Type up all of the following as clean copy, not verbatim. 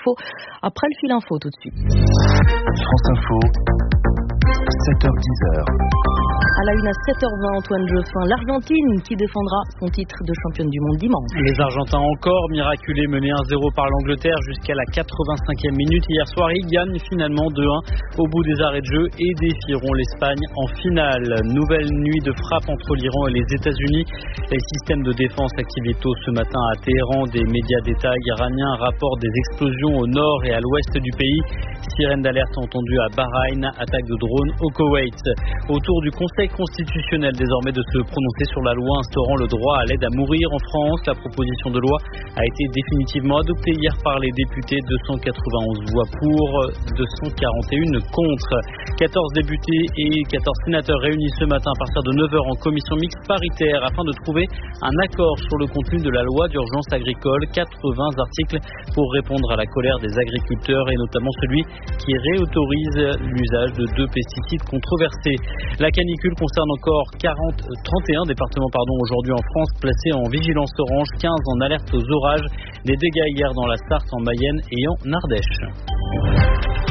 l'info. Après le fil info tout de suite. France Info, 7h-10h. À la une à 7h20, Antoine Joffin, l'Argentine qui défendra son titre de championne du monde dimanche. Les Argentins encore miraculés, menés 1-0 par l'Angleterre jusqu'à la 85e minute. Hier soir, ils gagnent finalement 2-1 au bout des arrêts de jeu et défieront l'Espagne en finale. Nouvelle nuit de frappe entre l'Iran et les États-Unis. Les systèmes de défense activés tôt ce matin à Téhéran. Des médias d'État iraniens rapportent des explosions au nord et à l'ouest du pays. Sirène d'alerte entendue à Bahreïn, attaque de drones au Koweït. Autour du Conseil constitutionnel désormais de se prononcer sur la loi instaurant le droit à l'aide à mourir en France. La proposition de loi a été définitivement adoptée hier par les députés, 291 voix pour, 241 contre. 14 députés et 14 sénateurs réunis ce matin à partir de 9h en commission mixte paritaire afin de trouver un accord sur le contenu de la loi d'urgence agricole. 80 articles pour répondre à la colère des agriculteurs et notamment celui qui réautorise l'usage de 2 pesticides controversés. La canicule concerne encore 31 départements aujourd'hui en France, placés en vigilance orange, 15 en alerte aux orages. Des dégâts hier dans la Sarthe, en Mayenne et en Ardèche.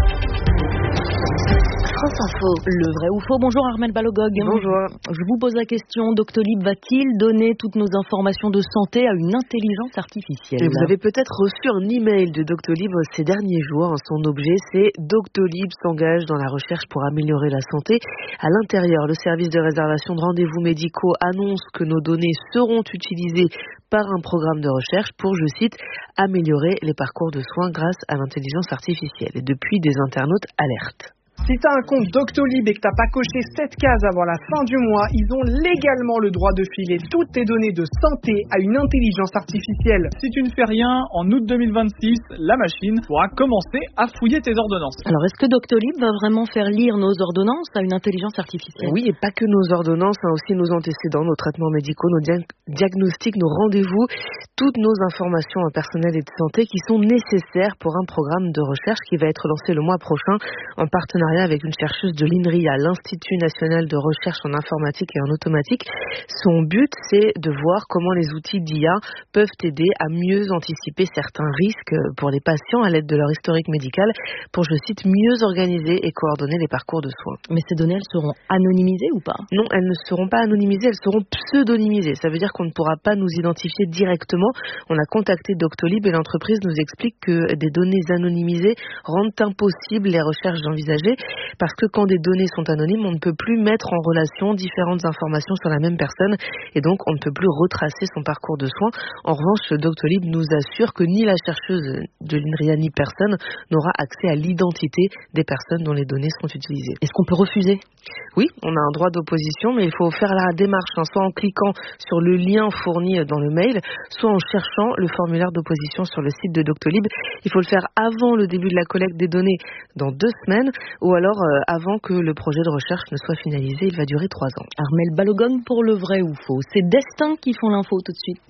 France Info, le vrai ou faux. Bonjour Armel Balogog. Bonjour. Je vous pose la question, Doctolib va-t-il donner toutes nos informations de santé à une intelligence artificielle? Et vous avez peut-être reçu un email de Doctolib ces derniers jours. Son objet, c'est Doctolib s'engage dans la recherche pour améliorer la santé. À l'intérieur, le service de réservation de rendez-vous médicaux annonce que nos données seront utilisées par un programme de recherche pour, je cite, améliorer les parcours de soins grâce à l'intelligence artificielle. Et depuis, des internautes alertent. Si tu as un compte Doctolib et que tu n'as pas coché cette case avant la fin du mois, ils ont légalement le droit de filer toutes tes données de santé à une intelligence artificielle. Si tu ne fais rien, en août 2026, la machine pourra commencer à fouiller tes ordonnances. Alors, est-ce que Doctolib va vraiment faire lire nos ordonnances à une intelligence artificielle? Oui, et pas que nos ordonnances, aussi nos antécédents, nos traitements médicaux, nos diagnostics, nos rendez-vous, toutes nos informations personnelles et de santé qui sont nécessaires pour un programme de recherche qui va être lancé le mois prochain en partenariat avec une chercheuse de l'INRIA, l'Institut National de Recherche en Informatique et en Automatique. Son but, c'est de voir comment les outils d'IA peuvent aider à mieux anticiper certains risques pour les patients à l'aide de leur historique médical pour, je cite, mieux organiser et coordonner les parcours de soins. Mais ces données, elles seront anonymisées ou pas? Non, elles ne seront pas anonymisées, elles seront pseudonymisées. Ça veut dire qu'on ne pourra pas nous identifier directement. On a contacté Doctolib et l'entreprise nous explique que des données anonymisées rendent impossible les recherches envisagées parce que quand des données sont anonymes, on ne peut plus mettre en relation différentes informations sur la même personne et donc on ne peut plus retracer son parcours de soins. En revanche, Doctolib nous assure que ni la chercheuse de l'INRIA ni personne n'aura accès à l'identité des personnes dont les données seront utilisées. Est-ce qu'on peut refuser? Oui, on a un droit d'opposition, mais il faut faire la démarche, soit en cliquant sur le lien fourni dans le mail, soit en cherchant le formulaire d'opposition sur le site de Doctolib. Il faut le faire avant le début de la collecte des données dans 2 semaines, ou alors avant que le projet de recherche ne soit finalisé. Il va durer 3 ans. Armel Balogun pour le vrai ou faux. C'est Destin qui font l'info tout de suite.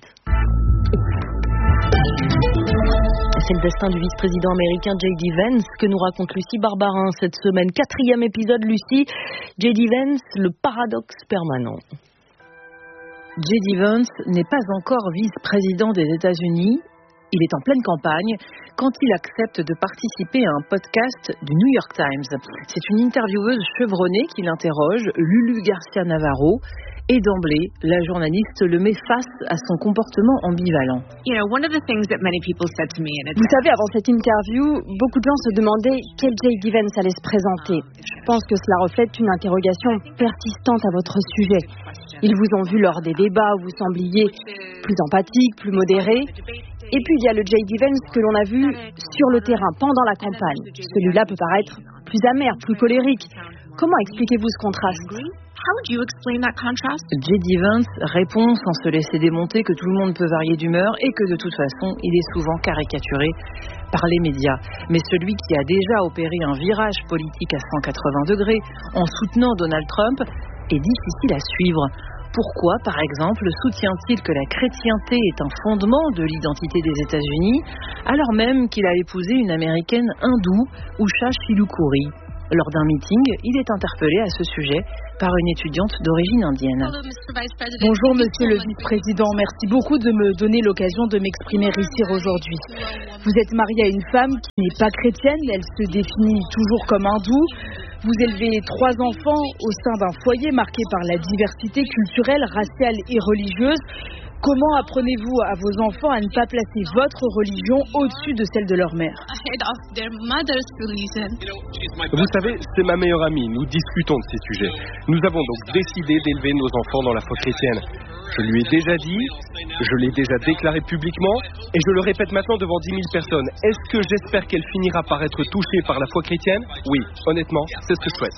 C'est le destin du vice-président américain J.D. Vance que nous raconte Lucie Barbarin cette semaine. 4e épisode, Lucie. J.D. Vance, le paradoxe permanent. J.D. Vance n'est pas encore vice-président des États-Unis. Il est en pleine campagne quand il accepte de participer à un podcast du New York Times. C'est une intervieweuse chevronnée qui l'interroge, Lulu Garcia Navarro, et d'emblée, la journaliste le met face à son comportement ambivalent. Vous savez, avant cette interview, beaucoup de gens se demandaient quel J.D. Vance allait se présenter. Je pense que cela reflète une interrogation persistante à votre sujet. Ils vous ont vu lors des débats où vous sembliez plus empathique, plus modéré. Et puis il y a le J.D. Vance que l'on a vu sur le terrain pendant la campagne. Celui-là peut paraître plus amer, plus colérique. Comment expliquez-vous ce contraste? J.D. Vance répond sans se laisser démonter que tout le monde peut varier d'humeur et que de toute façon, il est souvent caricaturé par les médias. Mais celui qui a déjà opéré un virage politique à 180 degrés en soutenant Donald Trump est difficile à suivre. Pourquoi, par exemple, soutient-il que la chrétienté est un fondement de l'identité des États-Unis, alors même qu'il a épousé une américaine hindoue, Usha Shilukuri? Lors d'un meeting, il est interpellé à ce sujet par une étudiante d'origine indienne. Bonjour Monsieur le Vice-président, merci beaucoup de me donner l'occasion de m'exprimer ici aujourd'hui. Vous êtes marié à une femme qui n'est pas chrétienne, elle se définit toujours comme hindoue. Vous élevez 3 enfants au sein d'un foyer marqué par la diversité culturelle, raciale et religieuse. Comment apprenez-vous à vos enfants à ne pas placer votre religion au-dessus de celle de leur mère? Vous savez, c'est ma meilleure amie. Nous discutons de ces sujets. Nous avons donc décidé d'élever nos enfants dans la foi chrétienne. Je lui ai déjà dit, je l'ai déjà déclaré publiquement et je le répète maintenant devant 10 000 personnes. Est-ce que j'espère qu'elle finira par être touchée par la foi chrétienne? Oui, honnêtement, c'est ce que je souhaite.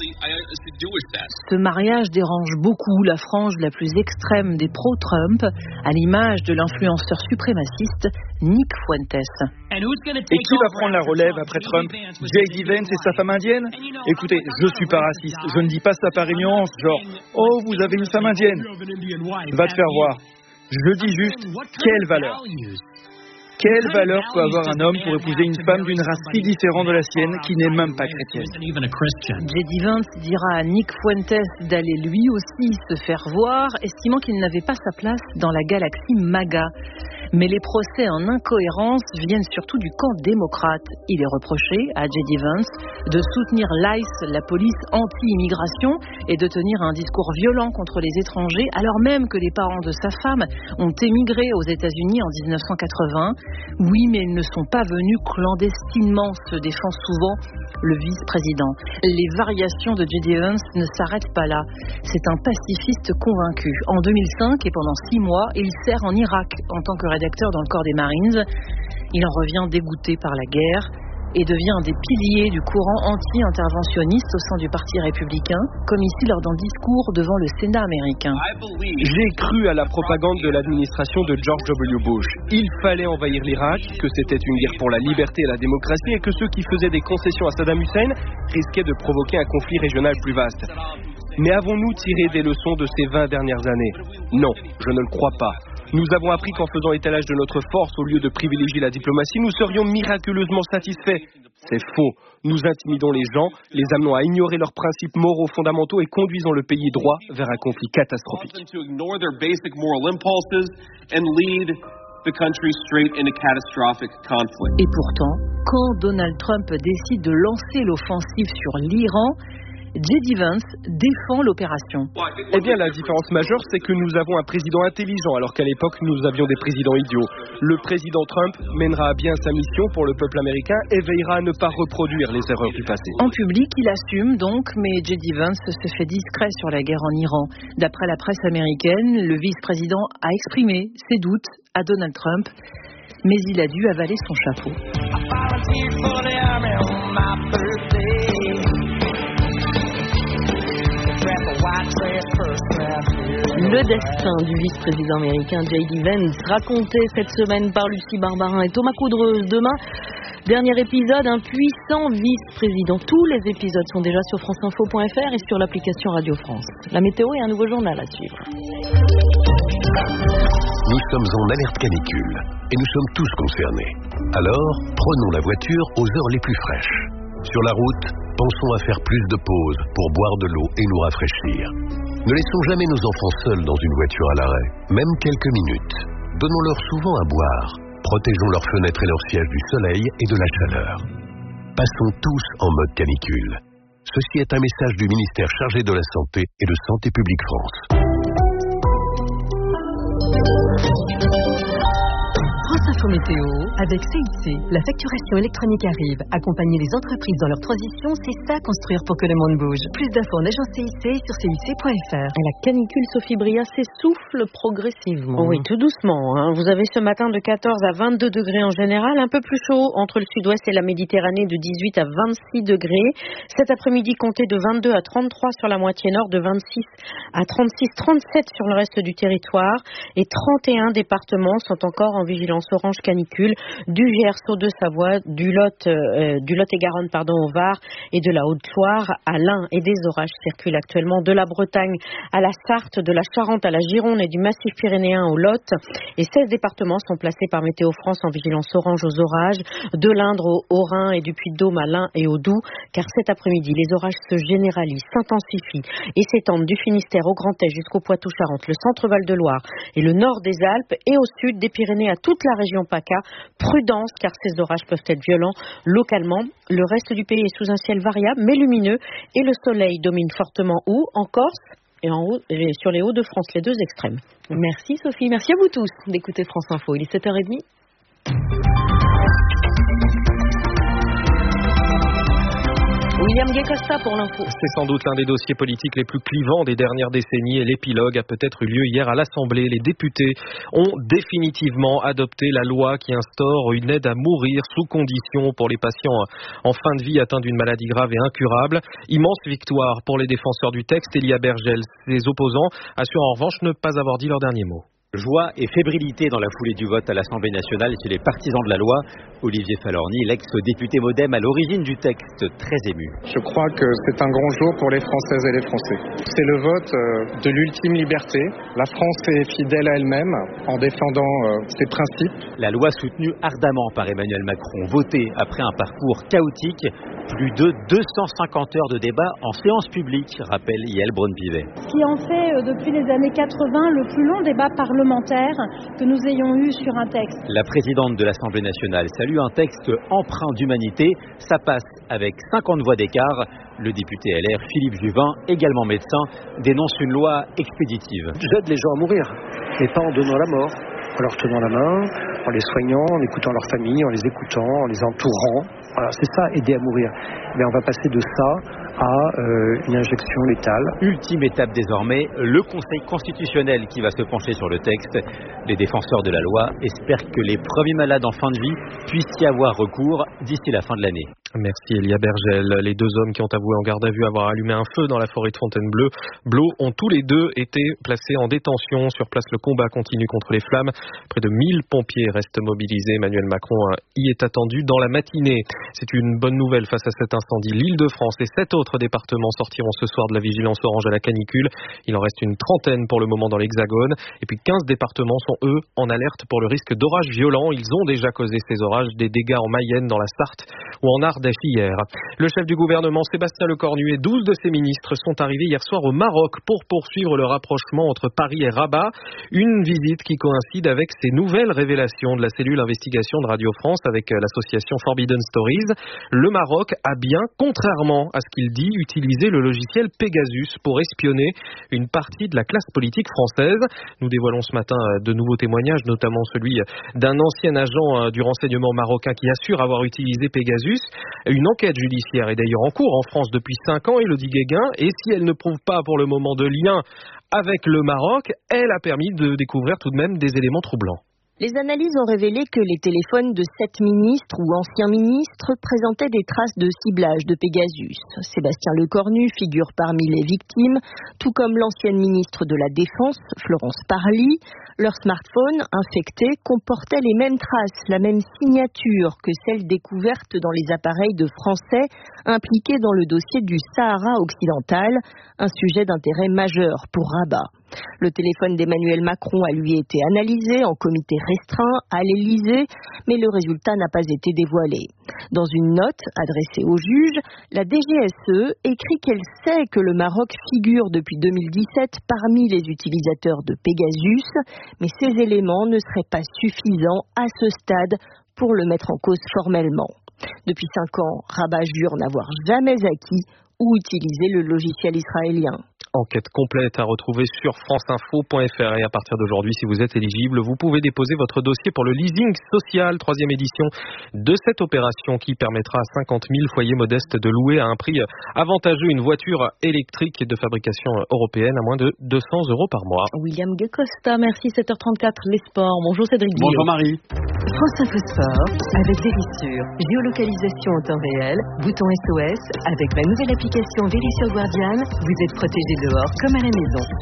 Ce mariage dérange beaucoup la frange la plus extrême des pro-Trump, à l'image de l'influenceur suprémaciste Nick Fuentes. Et qui va prendre la relève après Trump? J.D. Vance et sa femme indienne? Écoutez, je suis pas raciste, je ne dis pas ça par ignorance, genre « Oh, vous avez une femme indienne !» Va te faire voir. Je dis juste, quelle valeur? Quelle valeur peut avoir un homme pour épouser une femme d'une race si différente de la sienne qui n'est même pas chrétienne? J.D. Vance dira à Nick Fuentes d'aller lui aussi se faire voir, estimant qu'il n'avait pas sa place dans la galaxie MAGA. Mais les procès en incohérence viennent surtout du camp démocrate. Il est reproché à J.D. Vance de soutenir l'ICE, la police anti-immigration, et de tenir un discours violent contre les étrangers, alors même que les parents de sa femme ont émigré aux États-Unis en 1980. Oui, mais ils ne sont pas venus clandestinement, se défend souvent le vice-président. Les variations de J.D. Vance ne s'arrêtent pas là. C'est un pacifiste convaincu. En 2005 et pendant 6 mois, il sert en Irak en tant que rédacteur dans le corps des Marines. Il en revient dégoûté par la guerre et devient un des piliers du courant anti-interventionniste au sein du Parti républicain, comme ici lors d'un discours devant le Sénat américain. J'ai cru à la propagande de l'administration de George W. Bush. Il fallait envahir l'Irak, que c'était une guerre pour la liberté et la démocratie et que ceux qui faisaient des concessions à Saddam Hussein risquaient de provoquer un conflit régional plus vaste. Mais avons-nous tiré des leçons de ces 20 dernières années? Non, je ne le crois pas. Nous avons appris qu'en faisant étalage de notre force au lieu de privilégier la diplomatie, nous serions miraculeusement satisfaits. C'est faux. Nous intimidons les gens, les amenons à ignorer leurs principes moraux fondamentaux et conduisons le pays droit vers un conflit catastrophique. Et pourtant, quand Donald Trump décide de lancer l'offensive sur l'Iran, J.D. Vance défend l'opération. Eh bien, la différence majeure, c'est que nous avons un président intelligent, alors qu'à l'époque, nous avions des présidents idiots. Le président Trump mènera à bien sa mission pour le peuple américain et veillera à ne pas reproduire les erreurs du passé. En public, il assume donc, mais J.D. Vance se fait discret sur la guerre en Iran. D'après la presse américaine, le vice-président a exprimé ses doutes à Donald Trump, mais il a dû avaler son chapeau. Le destin du vice-président américain J.D. Vance, raconté cette semaine par Lucie Barbarin et Thomas Coudreuse. Demain, dernier épisode, un puissant vice-président. Tous les épisodes sont déjà sur franceinfo.fr et sur l'application Radio France. La météo et un nouveau journal à suivre. Nous sommes en alerte canicule et nous sommes tous concernés. Alors, prenons la voiture aux heures les plus fraîches. Sur la route, pensons à faire plus de pauses pour boire de l'eau et nous rafraîchir. Ne laissons jamais nos enfants seuls dans une voiture à l'arrêt, même quelques minutes. Donnons-leur souvent à boire. Protégeons leurs fenêtres et leurs sièges du soleil et de la chaleur. Passons tous en mode canicule. Ceci est un message du ministère chargé de la Santé et de Santé publique France. France Info Météo, avec CIC. La facturation électronique arrive. Accompagner les entreprises dans leur transition, c'est ça construire pour que le monde bouge. Plus d'infos en agence CIC sur cic.fr. La canicule, Sophie Bria, s'essouffle progressivement. Oui, tout doucement. Vous avez ce matin de 14 à 22 degrés en général, un peu plus chaud entre le sud-ouest et la Méditerranée, de 18 à 26 degrés. Cet après-midi, comptez de 22 à 33 sur la moitié nord, de 26 à 36, 37 sur le reste du territoire. Et 31 départements sont encore en vigilance orange franche canicule du Gers aux Deux-Savoie, du Lot-et-Garonne au Var et de la Haute-Loire à l'Ain. Et des orages circulent actuellement de la Bretagne à la Sarthe, de la Charente à la Gironde et du massif pyrénéen au Lot. Et 16 départements sont placés par Météo France en vigilance orange aux orages, de l'Indre au Haut-Rhin et du Puy-de-Dôme à l'Ain et au Doubs, car cet après-midi, les orages se généralisent, s'intensifient et s'étendent du Finistère au Grand Est jusqu'au Poitou-Charentes, le centre Val-de-Loire et le nord des Alpes et au sud des Pyrénées à toute la région PACA. Prudence, car ces orages peuvent être violents localement. Le reste du pays est sous un ciel variable mais lumineux et le soleil domine fortement en Corse et sur les Hauts-de-France, les deux extrêmes. Merci Sophie, merci à vous tous d'écouter France Info. Il est 7h30. William Guécosta pour l'info. C'est sans doute l'un des dossiers politiques les plus clivants des dernières décennies et l'épilogue a peut-être eu lieu hier à l'Assemblée. Les députés ont définitivement adopté la loi qui instaure une aide à mourir sous condition pour les patients en fin de vie atteints d'une maladie grave et incurable. Immense victoire pour les défenseurs du texte. Elia Bergel, ses opposants assurent en revanche ne pas avoir dit leur dernier mot. Joie et fébrilité dans la foulée du vote à l'Assemblée nationale chez les partisans de la loi. Olivier Falorni, l'ex-député MoDem à l'origine du texte, très ému. Je crois que c'est un grand jour pour les Françaises et les Français. C'est le vote de l'ultime liberté. La France est fidèle à elle-même en défendant ses principes. La loi soutenue ardemment par Emmanuel Macron, votée après un parcours chaotique. Plus de 250 heures de débat en séance publique, rappelle Yael Braun-Pivet. Ce qui en fait, depuis les années 80, le plus long débat parlementaire que nous ayons eu sur un texte. La présidente de l'Assemblée nationale salue un texte empreint d'humanité. Ça passe avec 50 voix d'écart. Le député LR Philippe Juvin, également médecin, dénonce une loi expéditive. J'aide les gens à mourir, mais pas en donnant la mort. En leur tenant la main, en les soignant, en écoutant leur famille, en les écoutant, en les entourant. Voilà, c'est ça, aider à mourir. Mais on va passer de ça à une injection létale. Ultime étape désormais, le Conseil constitutionnel qui va se pencher sur le texte. Les défenseurs de la loi espèrent que les premiers malades en fin de vie puissent y avoir recours d'ici la fin de l'année. Merci Elia Bergel. Les deux hommes qui ont avoué en garde à vue avoir allumé un feu dans la forêt de Fontainebleau ont tous les deux été placés en détention. Sur place, le combat continue contre les flammes. Près de 1000 pompiers restent mobilisés. Emmanuel Macron y est attendu dans la matinée. C'est une bonne nouvelle face à cet incendie. L'Île-de-France et 7 autres départements sortiront ce soir de la vigilance orange à la canicule. Il en reste une trentaine pour le moment dans l'Hexagone. Et puis 15 départements sont, eux, en alerte pour le risque d'orages violents. Ils ont déjà causé ces orages, des dégâts en Mayenne, dans la Sarthe ou en Ardèche hier. Le chef du gouvernement, Sébastien Lecornu, et 12 de ses ministres sont arrivés hier soir au Maroc pour poursuivre le rapprochement entre Paris et Rabat. Une visite qui coïncide avec ces nouvelles révélations de la cellule investigation de Radio France avec l'association Forbidden Stories. Le Maroc a bien, contrairement à ce qu'il dit, utilisé le logiciel Pegasus pour espionner une partie de la classe politique française. Nous dévoilons ce matin de nouveaux témoignages, notamment celui d'un ancien agent du renseignement marocain qui assure avoir utilisé Pegasus. Une enquête judiciaire est d'ailleurs en cours en France depuis 5 ans, Élodie Guéguin, et si elle ne prouve pas pour le moment de lien avec le Maroc, elle a permis de découvrir tout de même des éléments troublants. Les analyses ont révélé que les téléphones de 7 ministres ou anciens ministres présentaient des traces de ciblage de Pegasus. Sébastien Lecornu figure parmi les victimes, tout comme l'ancienne ministre de la Défense, Florence Parly. Leurs smartphones infectés comportaient les mêmes traces, la même signature que celle découverte dans les appareils de Français impliqués dans le dossier du Sahara occidental, un sujet d'intérêt majeur pour Rabat. Le téléphone d'Emmanuel Macron a lui été analysé en comité restreint à l'Élysée, mais le résultat n'a pas été dévoilé. Dans une note adressée au juge, la DGSE écrit qu'elle sait que le Maroc figure depuis 2017 parmi les utilisateurs de Pegasus, mais ces éléments ne seraient pas suffisants à ce stade pour le mettre en cause formellement. Depuis 5 ans, Rabat jure n'avoir jamais acquis ou utilisé le logiciel israélien. Enquête complète à retrouver sur franceinfo.fr et à partir d'aujourd'hui, si vous êtes éligible, vous pouvez déposer votre dossier pour le leasing social, 3e édition de cette opération qui permettra à 50 000 foyers modestes de louer à un prix avantageux une voiture électrique de fabrication européenne à moins de 200 € par mois. William Guécosta, merci. 7h34, les sports. Bonjour Cédric. Bonjour Marie. France Info Sport avec Vérissure. Géolocalisation en temps réel, bouton SOS. Avec la nouvelle application Vérissure Guardian, vous êtes protégé dehors comme à la maison.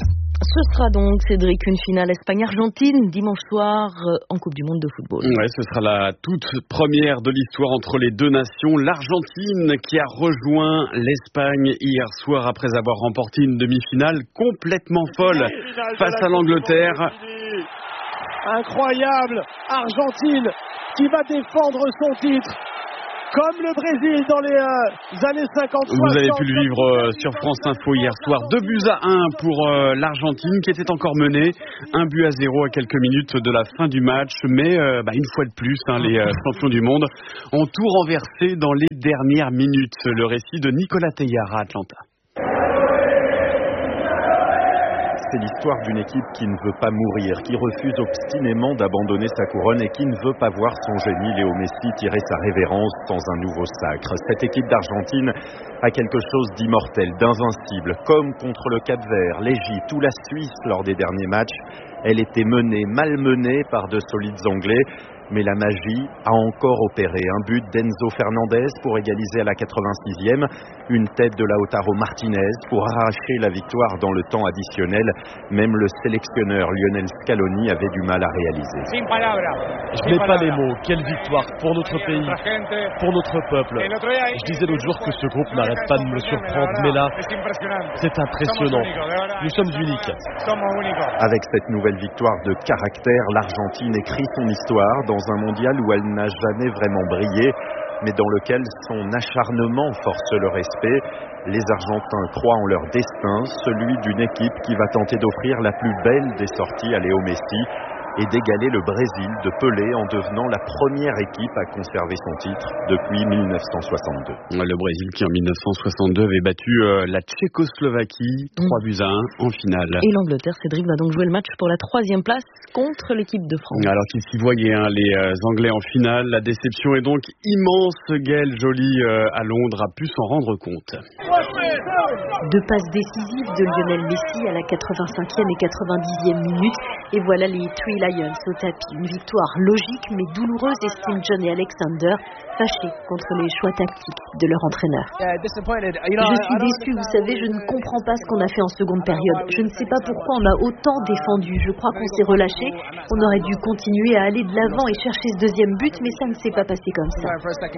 Ce sera donc, Cédric, une finale Espagne-Argentine dimanche soir en Coupe du Monde de football. Ouais, ce sera la toute première de l'histoire entre les deux nations. L'Argentine qui a rejoint l'Espagne hier soir après avoir remporté une demi-finale complètement folle face à l'Angleterre. Incroyable, Argentine qui va défendre son titre. Comme le Brésil dans les années 50. Vous avez pu le vivre sur France Info hier soir. 2-1 pour l'Argentine qui était encore menée. 1-0 à quelques minutes de la fin du match. Mais une fois de plus, les champions du monde ont tout renversé dans les dernières minutes. Le récit de Nicolas Teilhard à Atlanta. C'est l'histoire d'une équipe qui ne veut pas mourir, qui refuse obstinément d'abandonner sa couronne et qui ne veut pas voir son génie Léo Messi tirer sa révérence dans un nouveau sacre. Cette équipe d'Argentine a quelque chose d'immortel, d'invincible, comme contre le Cap-Vert, l'Égypte ou la Suisse lors des derniers matchs. Elle était menée, malmenée par de solides Anglais. Mais la magie a encore opéré. Un but d'Enzo Fernandez pour égaliser à la 86e. Une tête de Lautaro Martinez pour arracher la victoire dans le temps additionnel. Même le sélectionneur Lionel Scaloni avait du mal à réaliser. Je n'ai pas les mots. Quelle victoire pour notre pays, pour notre peuple. Je disais l'autre jour que ce groupe n'arrête pas de me surprendre. Mais là, c'est impressionnant. Nous sommes uniques. Avec cette nouvelle victoire de caractère, l'Argentine écrit son histoire dans un mondial où elle n'a jamais vraiment brillé, mais dans lequel son acharnement force le respect. Les Argentins croient en leur destin, celui d'une équipe qui va tenter d'offrir la plus belle des sorties à Léo Messi et d'égaler le Brésil de Pelé en devenant la première équipe à conserver son titre depuis 1962. Le Brésil qui en 1962 avait battu la Tchécoslovaquie 3-1 en finale. Et l'Angleterre, Cédric, va donc jouer le match pour la 3e place contre l'équipe de France. Alors qu'ils s'y voyaient, les Anglais en finale, la déception est donc immense. Gaël Joly à Londres a pu s'en rendre compte. 2 passes décisives de Lionel Messi à la 85e et 90e minute. Et voilà les Three Lions au tapis. Une victoire logique mais douloureuse, estiment John et Alexander, fâchés contre les choix tactiques de leur entraîneur. Je suis déçu, vous savez, je ne comprends pas ce qu'on a fait en seconde période. Je ne sais pas pourquoi on a autant défendu. Je crois qu'on s'est relâché. On aurait dû continuer à aller de l'avant et chercher ce deuxième but, mais ça ne s'est pas passé comme ça.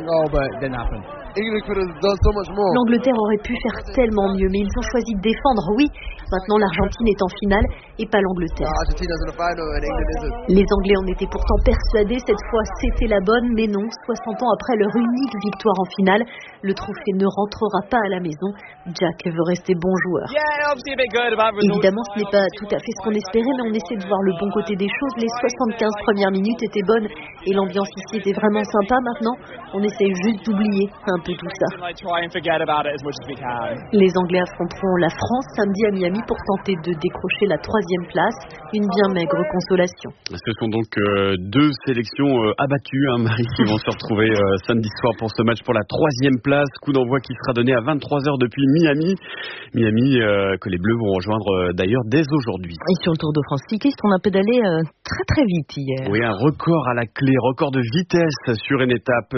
L'Angleterre aurait pu faire tellement mieux, mais ils ont choisi de défendre, oui. Maintenant, l'Argentine est en finale et pas l'Angleterre. Les Anglais en étaient pourtant persuadés, cette fois c'était la bonne, mais non, 60 ans après leur unique victoire en finale, le trophée ne rentrera pas à la maison. Jack veut rester bon joueur. Évidemment, ce n'est pas tout à fait ce qu'on espérait, mais on essaie de voir le bon côté des choses. Les 75 premières minutes étaient bonnes et l'ambiance ici était vraiment sympa. Maintenant, on essaie juste d'oublier un peu tout ça. Les Anglais affronteront la France samedi à Miami pour tenter de décrocher la 3e place. Une bien maigre consolation. Ce sont donc 2 sélections abattues, Marie, qui vont se retrouver samedi soir pour ce match pour la 3e place. Coup d'envoi qui sera donné à 23h depuis Miami. Miami que les Bleus vont rejoindre d'ailleurs dès aujourd'hui. Et sur le Tour de France cycliste, on a pédalé très très vite hier. Oui, un record à la clé, record de vitesse sur une étape,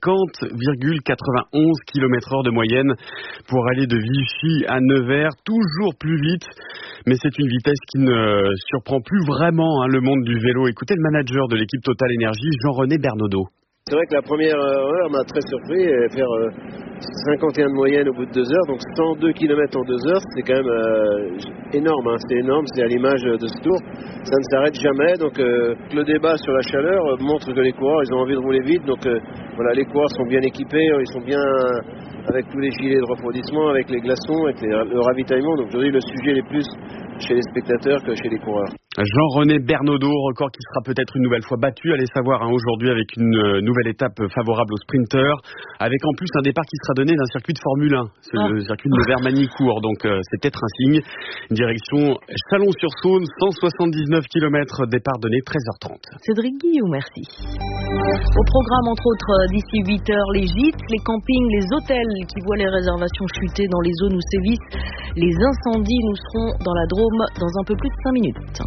50,91 km/h de moyenne pour aller de Vichy à Nevers, toujours plus vite. Mais c'est une vitesse qui ne surprend plus vraiment le monde du vélo. Écoutez le manager de l'équipe Total Énergie, Jean-René Bernaudot. C'est vrai que la première heure m'a très surpris, faire 51 de moyenne au bout de 2 heures, donc 102 km en 2 heures, c'est quand même énorme, c'est énorme, c'est à l'image de ce tour, ça ne s'arrête jamais, donc le débat sur la chaleur montre que les coureurs, ils ont envie de rouler vite, donc voilà, les coureurs sont bien équipés, ils sont bien avec tous les gilets de refroidissement, avec les glaçons, avec le ravitaillement, donc aujourd'hui le sujet est plus chez les spectateurs que chez les coureurs. Jean-René Bernaudot, record qui sera peut-être une nouvelle fois battu, allez savoir aujourd'hui avec une nouvelle étape favorable aux sprinteurs, avec en plus un départ qui sera donné d'un circuit de Formule 1, le circuit de Nevers-Magny-Cours, donc c'est peut-être un signe. Direction Chalon-sur-Saône, 179 km, départ donné 13h30. Cédric Guillaume, merci. Au programme entre autres d'ici 8h, les gîtes, les campings, les hôtels qui voient les réservations chuter dans les zones où sévissent les incendies. Nous serons dans la Drôme dans un peu plus de 5 minutes.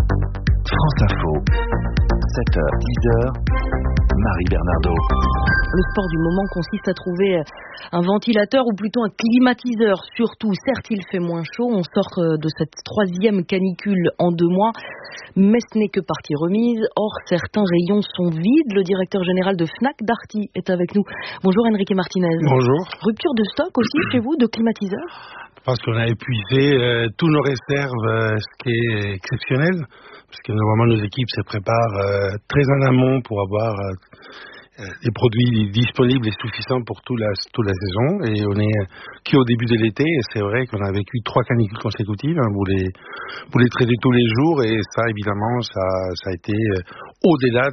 France Info, 7h, 10h, Marie Bernardo. Le sport du moment consiste à trouver un ventilateur ou plutôt un climatiseur. Surtout, certes, il fait moins chaud. On sort de cette 3e canicule en 2 mois. Mais ce n'est que partie remise. Or, certains rayons sont vides. Le directeur général de Fnac Darty est avec nous. Bonjour Enrique Martinez. Bonjour. Rupture de stock aussi chez vous de climatiseurs ? Parce qu'on a épuisé tous nos réserves, ce qui est exceptionnel. Parce que normalement, nos équipes se préparent très en amont pour avoir des produits disponibles et suffisants pour toute la saison. Et on est qu'au début de l'été. Et c'est vrai qu'on a vécu 3 canicules consécutives. Vous les traitez tous les jours. Et ça, évidemment, ça a été au-delà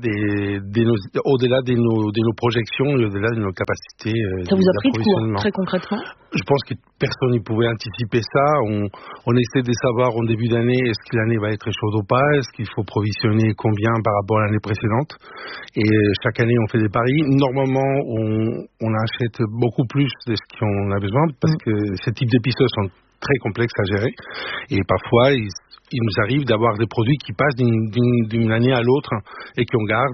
de nos projections et au-delà de nos capacités. Ça vous a pris de quoi, très concrètement ? Je pense que personne ne pouvait anticiper ça. On essaie de savoir en début d'année est-ce que l'année va être chaude ou pas, est-ce qu'il faut provisionner combien par rapport à l'année précédente. Et chaque année, on fait des paris. Normalement, on achète beaucoup plus de ce qu'on a besoin parce que ce type d'épisodes sont très complexes à gérer. Et parfois, il nous arrive d'avoir des produits qui passent d'une année à l'autre et qu'on garde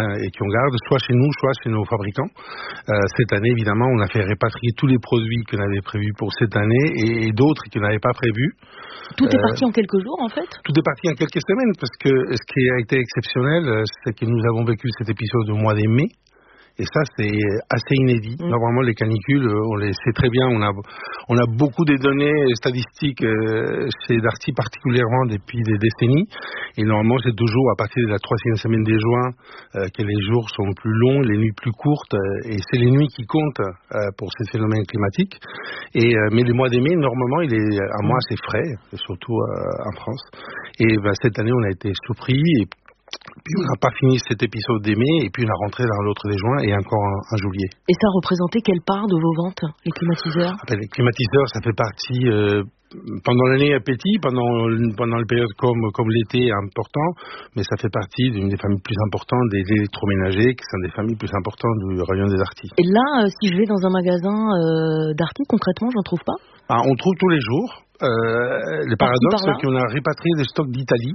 soit chez nous, soit chez nos fabricants. Cette année, évidemment, on a fait répatrier tous les produits qu'on avait prévus pour cette année et d'autres qu'on n'avait pas prévus. Tout est parti en quelques jours, en fait ? Tout est parti en quelques semaines, parce que ce qui a été exceptionnel, c'est que nous avons vécu cet épisode au mois de mai. Et ça, c'est assez inédit. Normalement, les canicules, on les sait très bien. On a beaucoup de données statistiques chez Darty, particulièrement depuis des décennies. Et normalement, c'est toujours à partir de la 3e semaine de juin que les jours sont plus longs, les nuits plus courtes. Et c'est les nuits qui comptent pour ces phénomènes climatiques. Mais le mois de mai, normalement, il est un mois assez frais, surtout en France. Et cette année, on a été surpris. Et puis on n'a pas fini cet épisode de mai, et puis on a rentré dans l'autre de juin et encore un juillet. Et ça représentait quelle part de vos ventes, les climatiseurs ? Les climatiseurs, ça fait partie pendant l'année petit, pendant les périodes comme l'été important, mais ça fait partie d'une des familles plus importantes des électroménagers, qui sont des familles plus importantes du rayon des Darty. Et là, si je vais dans un magasin Darty, concrètement, j'en trouve pas ? On trouve tous les jours. Le paradoxe, c'est qu'on a répatrié des stocks d'Italie.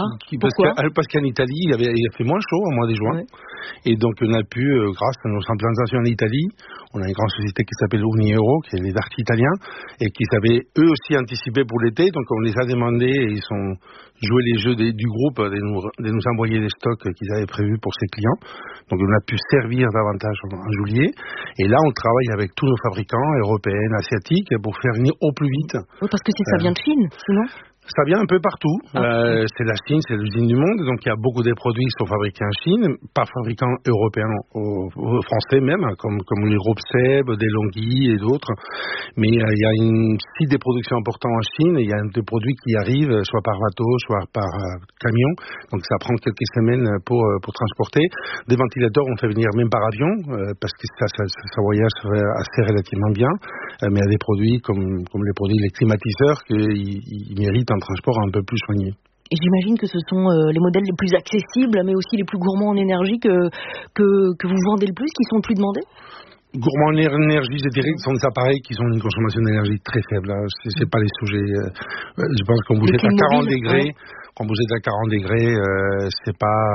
Parce qu'en Italie, il a fait moins chaud au mois de juin. Et donc, on a pu, grâce à nos implantations en Italie, on a une grande société qui s'appelle Unieuro, qui est les Darty italiens, et qui savaient eux aussi anticiper pour l'été. Donc, on les a demandé, et ils ont joué les jeux du groupe de nous envoyer des stocks qu'ils avaient prévus pour ces clients. Donc, on a pu servir davantage en juillet. Et là, on travaille avec tous nos fabricants européens, asiatiques, pour faire venir au plus vite. Oui, parce que ça vient de Chine, sinon ? Ça vient un peu partout. C'est la Chine, c'est l'usine du monde. Donc, il y a beaucoup de produits qui sont fabriqués en Chine, par fabricants européens ou français même, comme les groupes Seb, Delonghi et d'autres. Mais il y a une site de production important en Chine. Et il y a des produits qui arrivent soit par bateau, soit par camion. Donc, ça prend quelques semaines pour transporter. Des ventilateurs, on fait venir même par avion, parce que ça voyage assez relativement bien. Mais il y a des produits comme les climatiseurs qui méritent un transport un peu plus soigné. Et j'imagine que ce sont les modèles les plus accessibles, mais aussi les plus gourmands en énergie que vous vendez le plus, qui sont le plus demandés ? Gourmands en énergie, je dirais que ce sont des appareils qui ont une consommation d'énergie très faible. C'est pas les sujets. Je pense qu'on vous êtes à 40 degrés. Quand vous êtes à 40 degrés, c'est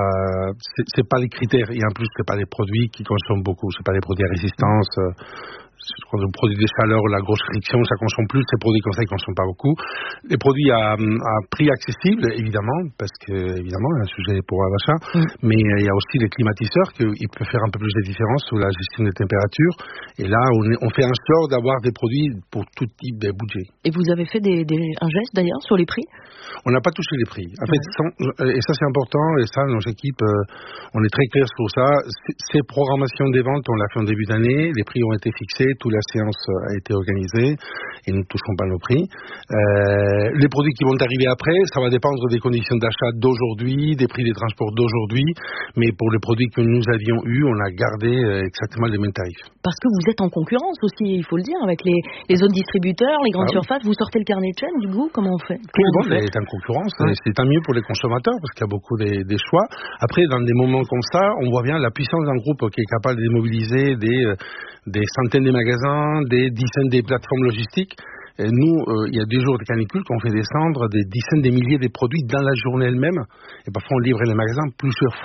pas les critères. Et en plus, c'est pas des produits qui consomment beaucoup. C'est pas des produits à résistance. Quand on produit des chaleurs ou la grosse friction, ça consomme plus. Ces produits comme ça, ils ne consomment pas beaucoup. Les produits à prix accessible, évidemment, parce que, évidemment, il y a un sujet pour l'achat. Mais il y a aussi les climatiseurs qui peuvent faire un peu plus de différence sur la gestion des températures. Et là, on fait un sort d'avoir des produits pour tout type de budget. Et vous avez fait un geste, d'ailleurs, sur les prix ? On n'a pas touché les prix. En fait, et ça, c'est important. Et ça, nos équipes, on est très clairs sur ça. Ces programmations des ventes, on l'a fait en début d'année. Les prix ont été fixés. Toute la séance a été organisée et nous ne toucherons pas nos prix. Les produits qui vont arriver après, ça va dépendre des conditions d'achat d'aujourd'hui, des prix des transports d'aujourd'hui, mais pour les produits que nous avions eus, on a gardé exactement les mêmes tarifs. Parce que vous êtes en concurrence aussi, il faut le dire, avec les autres distributeurs, les grandes surfaces. Vous sortez le carnet de chaîne, du coup, comment on fait ? Tout le monde est en concurrence, c'est tant mieux pour les consommateurs parce qu'il y a beaucoup des choix. Après, dans des moments comme ça, on voit bien la puissance d'un groupe qui est capable de mobiliser des centaines de magasins, des dizaines de plateformes logistiques. Et nous, il y a 2 jours de canicule qu'on fait descendre des dizaines de milliers de produits dans la journée elle-même. Et parfois, on livre les magasins plusieurs fois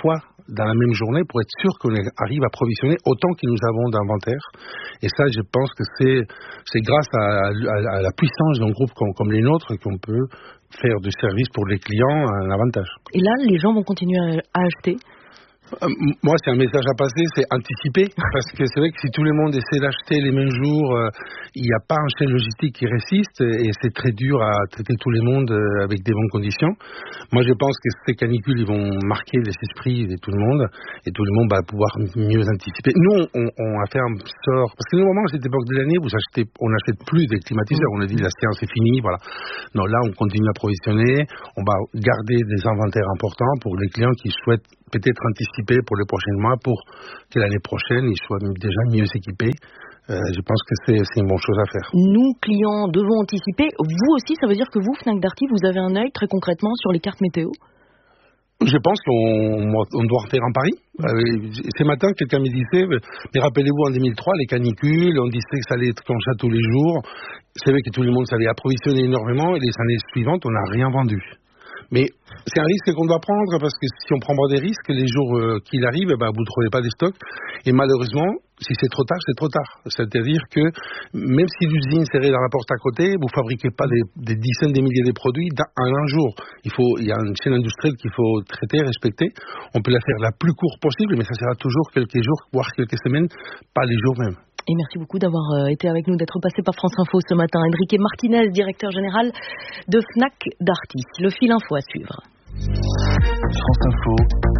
dans la même journée pour être sûr qu'on arrive à provisionner autant que nous avons d'inventaire. Et ça, je pense que c'est grâce à la puissance d'un groupe comme les nôtres qu'on peut faire du service pour les clients un avantage. Et là, les gens vont continuer à acheter? Moi, c'est un message à passer, c'est anticiper, parce que c'est vrai que si tout le monde essaie d'acheter les mêmes jours, il n'y a pas un chaîne logistique qui résiste et c'est très dur à traiter tout le monde avec des bonnes conditions. Moi, je pense que ces canicules, ils vont marquer les esprits de tout le monde et tout le monde va pouvoir mieux anticiper. Nous, on a fait un sort, parce que normalement, à cette époque de l'année, on n'achète plus des climatiseurs, on a dit la séance est finie, voilà. Non, là, on continue à provisionner, on va garder des inventaires importants pour les clients qui souhaitent peut-être anticiper pour les prochains mois pour que l'année prochaine, ils soient déjà mieux équipés. Je pense que c'est une bonne chose à faire. Nous, clients, devons anticiper. Vous aussi, ça veut dire que vous, Fnac Darty, vous avez un œil très concrètement sur les cartes météo? Je pense qu'on doit refaire un pari. Ce matin, quelqu'un me disait, mais rappelez-vous en 2003, les canicules, on disait que ça allait être comme ça tous les jours. C'est vrai que tout le monde s'allait approvisionner énormément et les années suivantes, on n'a rien vendu. Mais c'est un risque qu'on doit prendre parce que si on prend pas des risques, les jours qu'il arrive, vous ne trouvez pas des stocks. Et malheureusement, si c'est trop tard, c'est trop tard. C'est-à-dire que même si l'usine serait dans la porte à côté, vous ne fabriquez pas des dizaines de milliers de produits en un jour. Il y a une chaîne industrielle qu'il faut traiter, respecter. On peut la faire la plus courte possible, mais ça sera toujours quelques jours, voire quelques semaines, pas les jours même. Et merci beaucoup d'avoir été avec nous, d'être passé par France Info ce matin. Enrique Martinez, directeur général de Fnac Darty. Le fil info à suivre. France Info,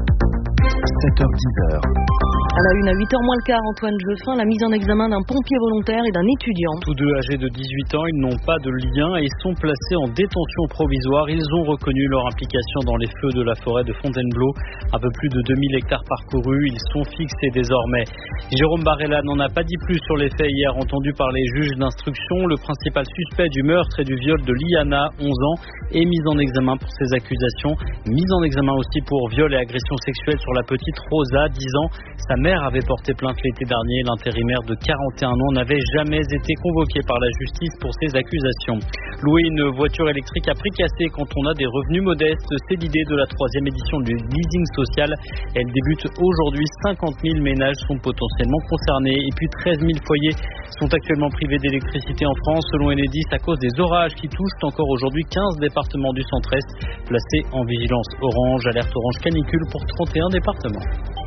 7h-10h. À la une, à 8h moins le quart, Antoine Jeffin, la mise en examen d'un pompier volontaire et d'un étudiant. Tous deux âgés de 18 ans, ils n'ont pas de lien et sont placés en détention provisoire. Ils ont reconnu leur implication dans les feux de la forêt de Fontainebleau. Un peu plus de 2000 hectares parcourus, ils sont fixés désormais. Jérôme Barella n'en a pas dit plus sur les faits hier entendus par les juges d'instruction. Le principal suspect du meurtre et du viol de Liana, 11 ans, est mis en examen pour ces accusations. Mis en examen aussi pour viol et agression sexuelle sur la petite Rosa, 10 ans. Sa mère avait porté plainte l'été dernier. L'intérimaire de 41 ans n'avait jamais été convoqué par la justice pour ces accusations. Louer une voiture électrique à prix cassé quand on a des revenus modestes, c'est l'idée de la 3e édition du leasing social. Elle débute aujourd'hui. 50 000 ménages sont potentiellement concernés et puis 13 000 foyers sont actuellement privés d'électricité en France, selon Enedis, à cause des orages qui touchent encore aujourd'hui 15 départements du centre-est, placés en vigilance orange, alerte orange canicule pour 31 départements.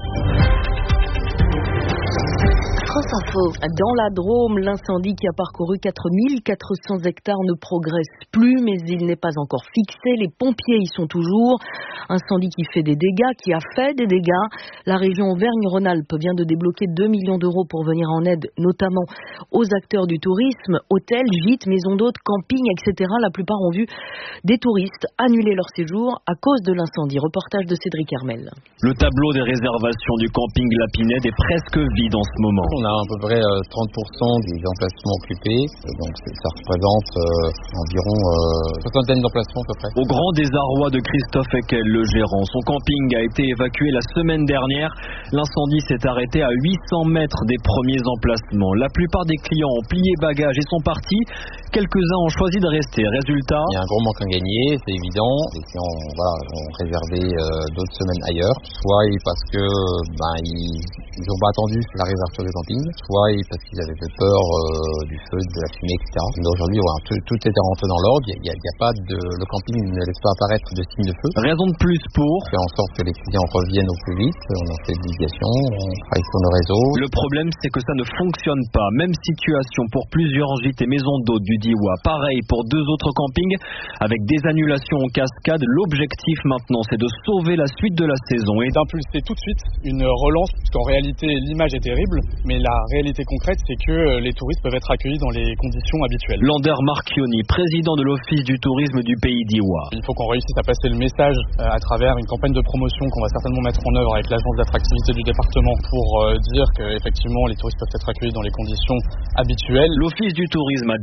France Info. Dans la Drôme, l'incendie qui a parcouru 4400 hectares ne progresse plus, mais il n'est pas encore fixé. Les pompiers y sont toujours. Incendie qui fait des dégâts, qui a fait des dégâts. La région Auvergne-Rhône-Alpes vient de débloquer 2 millions d'euros pour venir en aide, notamment aux acteurs du tourisme, hôtels, gîtes, maisons d'hôtes, campings, etc. La plupart ont vu des touristes annuler leur séjour à cause de l'incendie. Reportage de Cédric Hermel. Le tableau des réservations du camping La Pinède est presque vide en ce moment. On a à peu près 30% des emplacements occupés, donc ça représente environ une soixantaine d'emplacements à peu près. Au grand désarroi de Christophe Eckel, le gérant, son camping a été évacué la semaine dernière. L'incendie s'est arrêté à 800 mètres des premiers emplacements. La plupart des clients ont plié bagages et sont partis. Quelques-uns ont choisi de rester. Résultat, il y a un gros manque à gagner, c'est évident. Les clients ont réservé d'autres semaines ailleurs, soit parce que ils n'ont pas attendu la réouverture du camping, soit parce qu'ils avaient fait peur du feu, de la fumée, etc. Mais aujourd'hui, tout était rentré dans l'ordre. Le camping ne laisse pas apparaître de signes de feu. Raison de plus pour faire en sorte que les clients reviennent au plus vite. On a fait l'obligation, on travaille sur nos réseaux. Le problème, c'est que ça ne fonctionne pas. Même situation pour plusieurs gîtes et maisons d'hôtes du Diois. Pareil pour 2 autres campings avec des annulations en cascade. L'objectif maintenant, c'est de sauver la suite de la saison et d'impulser tout de suite une relance, parce qu'en réalité, l'image est terrible, mais la réalité concrète, c'est que les touristes peuvent être accueillis dans les conditions habituelles. Lander Marchioni, président de l'Office du tourisme du Pays d'Iwa. Il faut qu'on réussisse à passer le message à travers une campagne de promotion qu'on va certainement mettre en œuvre avec l'agence d'attractivité du département pour dire qu'effectivement les touristes peuvent être accueillis dans les conditions habituelles. L'Office du tourisme a déjà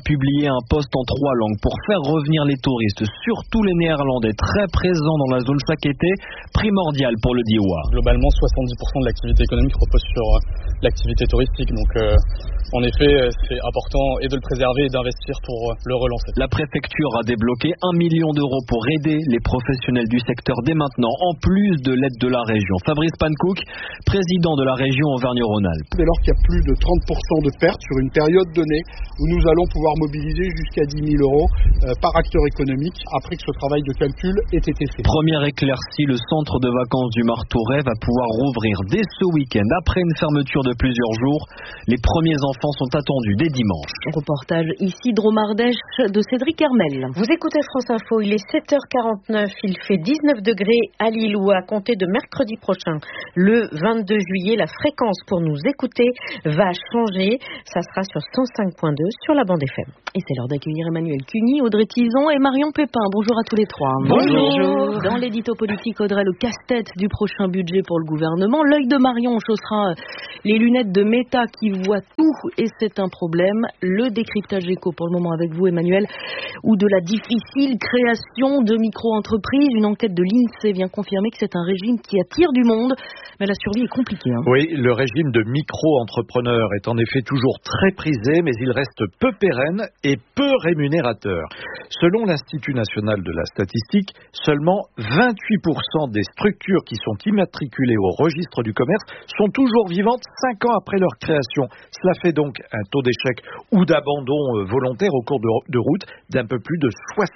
publié un post en 3 langues pour faire revenir les touristes, surtout les Néerlandais, très présents dans la zone chaque été, primordial pour le Diois. Globalement, 70% de l'activité économique repose sur l'activité touristique. Donc, en effet, c'est important et de le préserver et d'investir pour le relancer. La préfecture a débloqué 1 million d'euros pour aider les professionnels du secteur dès maintenant, en plus de l'aide de la région. Fabrice Pankouk, président de la région Auvergne-Rhône-Alpes. Dès lors qu'il y a plus de 30% de pertes sur une période donnée, où nous allons pouvoir mobiliser jusqu'à 10 000 euros par acteur économique, après que ce travail de calcul ait été fait. Première éclaircie, le centre de vacances du Martouret va pouvoir rouvrir dès ce week-end. Après une fermeture de plusieurs jours, les premiers enfants sont attendus dès dimanche. Reportage ici Dromardèche de Cédric Hermel. Vous écoutez France Info, il est 7h49, il fait 19 degrés à Lille où à compter de mercredi prochain, le 22 juillet, la fréquence pour nous écouter va changer. Ça sera sur 105.2 sur la bande FM. Et c'est l'heure d'accueillir Emmanuel Cuny, Audrey Tison et Marion Pépin. Bonjour à tous les trois. Bonjour. Dans l'édito politique, Audrey, le casse-tête du prochain budget pour le gouvernement. L'œil de Marion chaussera les lunettes de Meta qui voit tout et c'est un problème. Le décryptage éco pour le moment avec vous, Emmanuel, ou de la difficile création de micro-entreprises. Une enquête de l'INSEE vient confirmer que c'est un régime qui attire du monde, mais la survie est compliquée. Oui, le régime de micro-entrepreneurs est en effet toujours très prisé, mais il reste peu pérenne et peu rémunérateur. Selon l'Institut national de la statistique, seulement 28% des structures qui sont immatriculées au registre du commerce sont toujours vivantes 5 ans après leur création. Cela fait donc un taux d'échec ou d'abandon volontaire au cours de route d'un peu plus de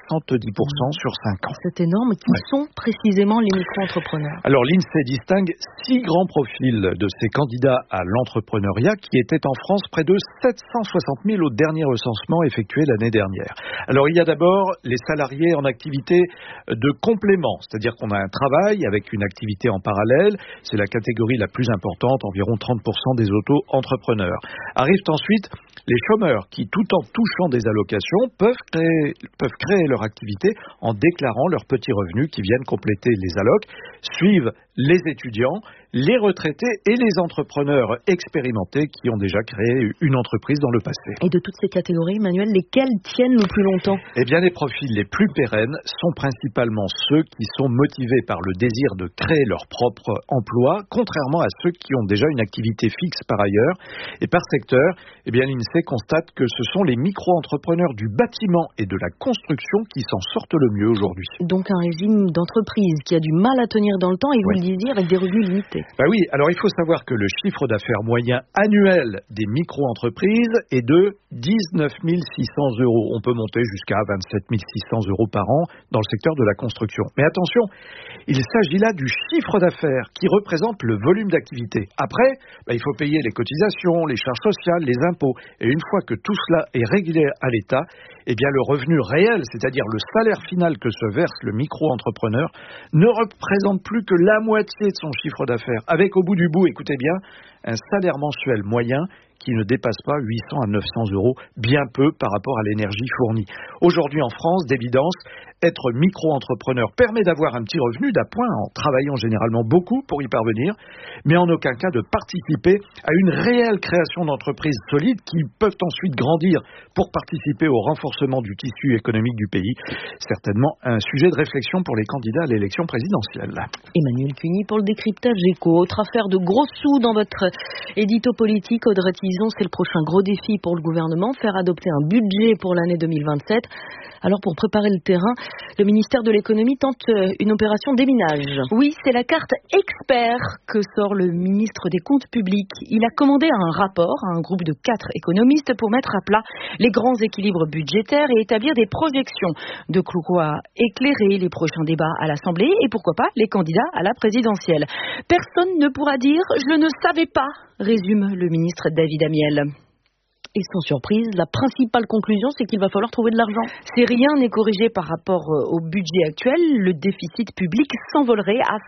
70% sur 5 ans. C'est énorme. Qui sont précisément les micro-entrepreneurs? Alors l'INSEE distingue 6 grands profils de ces candidats à l'entrepreneuriat qui étaient en France près de 760 000 au dernier recensement effectué l'année dernière. Alors il y a d'abord les salariés en activité de complément, c'est-à-dire qu'on a un travail avec une activité en parallèle, c'est la catégorie la plus importante, environ 30% des auto-entrepreneurs. Arrivent ensuite les chômeurs qui, tout en touchant des allocations, peuvent créer leur activité en déclarant leurs petits revenus qui viennent compléter les allocs. Suivent les étudiants, les retraités et les entrepreneurs expérimentés qui ont déjà créé une entreprise dans le passé. Et de toutes ces catégories, Emmanuel, lesquelles tiennent le plus longtemps? Eh bien, les profils les plus pérennes sont principalement ceux qui sont motivés par le désir de créer leur propre emploi, contrairement à ceux qui ont déjà une activité fixe par ailleurs. Et par secteur, eh bien, l'INSEE constate que ce sont les micro-entrepreneurs du bâtiment et de la construction qui s'en sortent le mieux aujourd'hui. Donc un régime d'entreprise qui a du mal à tenir dans le temps et vous le disiez, avec des revenus limités. Oui, alors il faut savoir que le chiffre d'affaires moyen annuel des micro-entreprises est de 19 600 euros. On peut monter jusqu'à 27 600 euros par an dans le secteur de la construction. Mais attention, il s'agit là du chiffre d'affaires qui représente le volume d'activité. Après, il faut payer les cotisations, les charges sociales, les impôts. Et une fois que tout cela est réglé à l'État, eh bien le revenu réel, c'est-à-dire le salaire final que se verse le micro-entrepreneur, ne représente plus que la moitié de son chiffre d'affaires. Avec au bout du bout, écoutez bien, un salaire mensuel moyen qui ne dépasse pas 800 à 900 euros, bien peu par rapport à l'énergie fournie. Aujourd'hui en France, d'évidence, être micro-entrepreneur permet d'avoir un petit revenu d'appoint en travaillant généralement beaucoup pour y parvenir, mais en aucun cas de participer à une réelle création d'entreprises solides qui peuvent ensuite grandir pour participer au renforcement du tissu économique du pays. Certainement un sujet de réflexion pour les candidats à l'élection présidentielle. Emmanuel Cuny pour le décryptage éco. Autre affaire de gros sous dans votre édito politique, Audrey Tison, c'est le prochain gros défi pour le gouvernement, faire adopter un budget pour l'année 2027. Alors pour préparer le terrain, le ministère de l'économie tente une opération déminage. Oui, c'est la carte expert que sort le ministre des Comptes publics. Il a commandé un rapport à un groupe de 4 économistes pour mettre à plat les grands équilibres budgétaires et établir des projections. De quoi éclairer les prochains débats à l'Assemblée et pourquoi pas les candidats à la présidentielle. Personne ne pourra dire « je ne savais pas », résume le ministre David Amiel. Et sans surprise, la principale conclusion, c'est qu'il va falloir trouver de l'argent. Si rien n'est corrigé par rapport au budget actuel, le déficit public s'envolerait à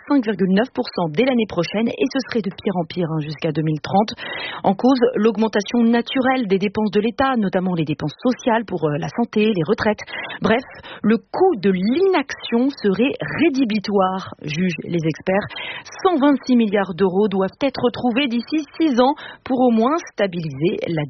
5,9% dès l'année prochaine et ce serait de pire en pire jusqu'à 2030. En cause, l'augmentation naturelle des dépenses de l'État, notamment les dépenses sociales pour la santé, les retraites. Bref, le coût de l'inaction serait rédhibitoire, jugent les experts. 126 milliards d'euros doivent être trouvés d'ici 6 ans pour au moins stabiliser la dette française.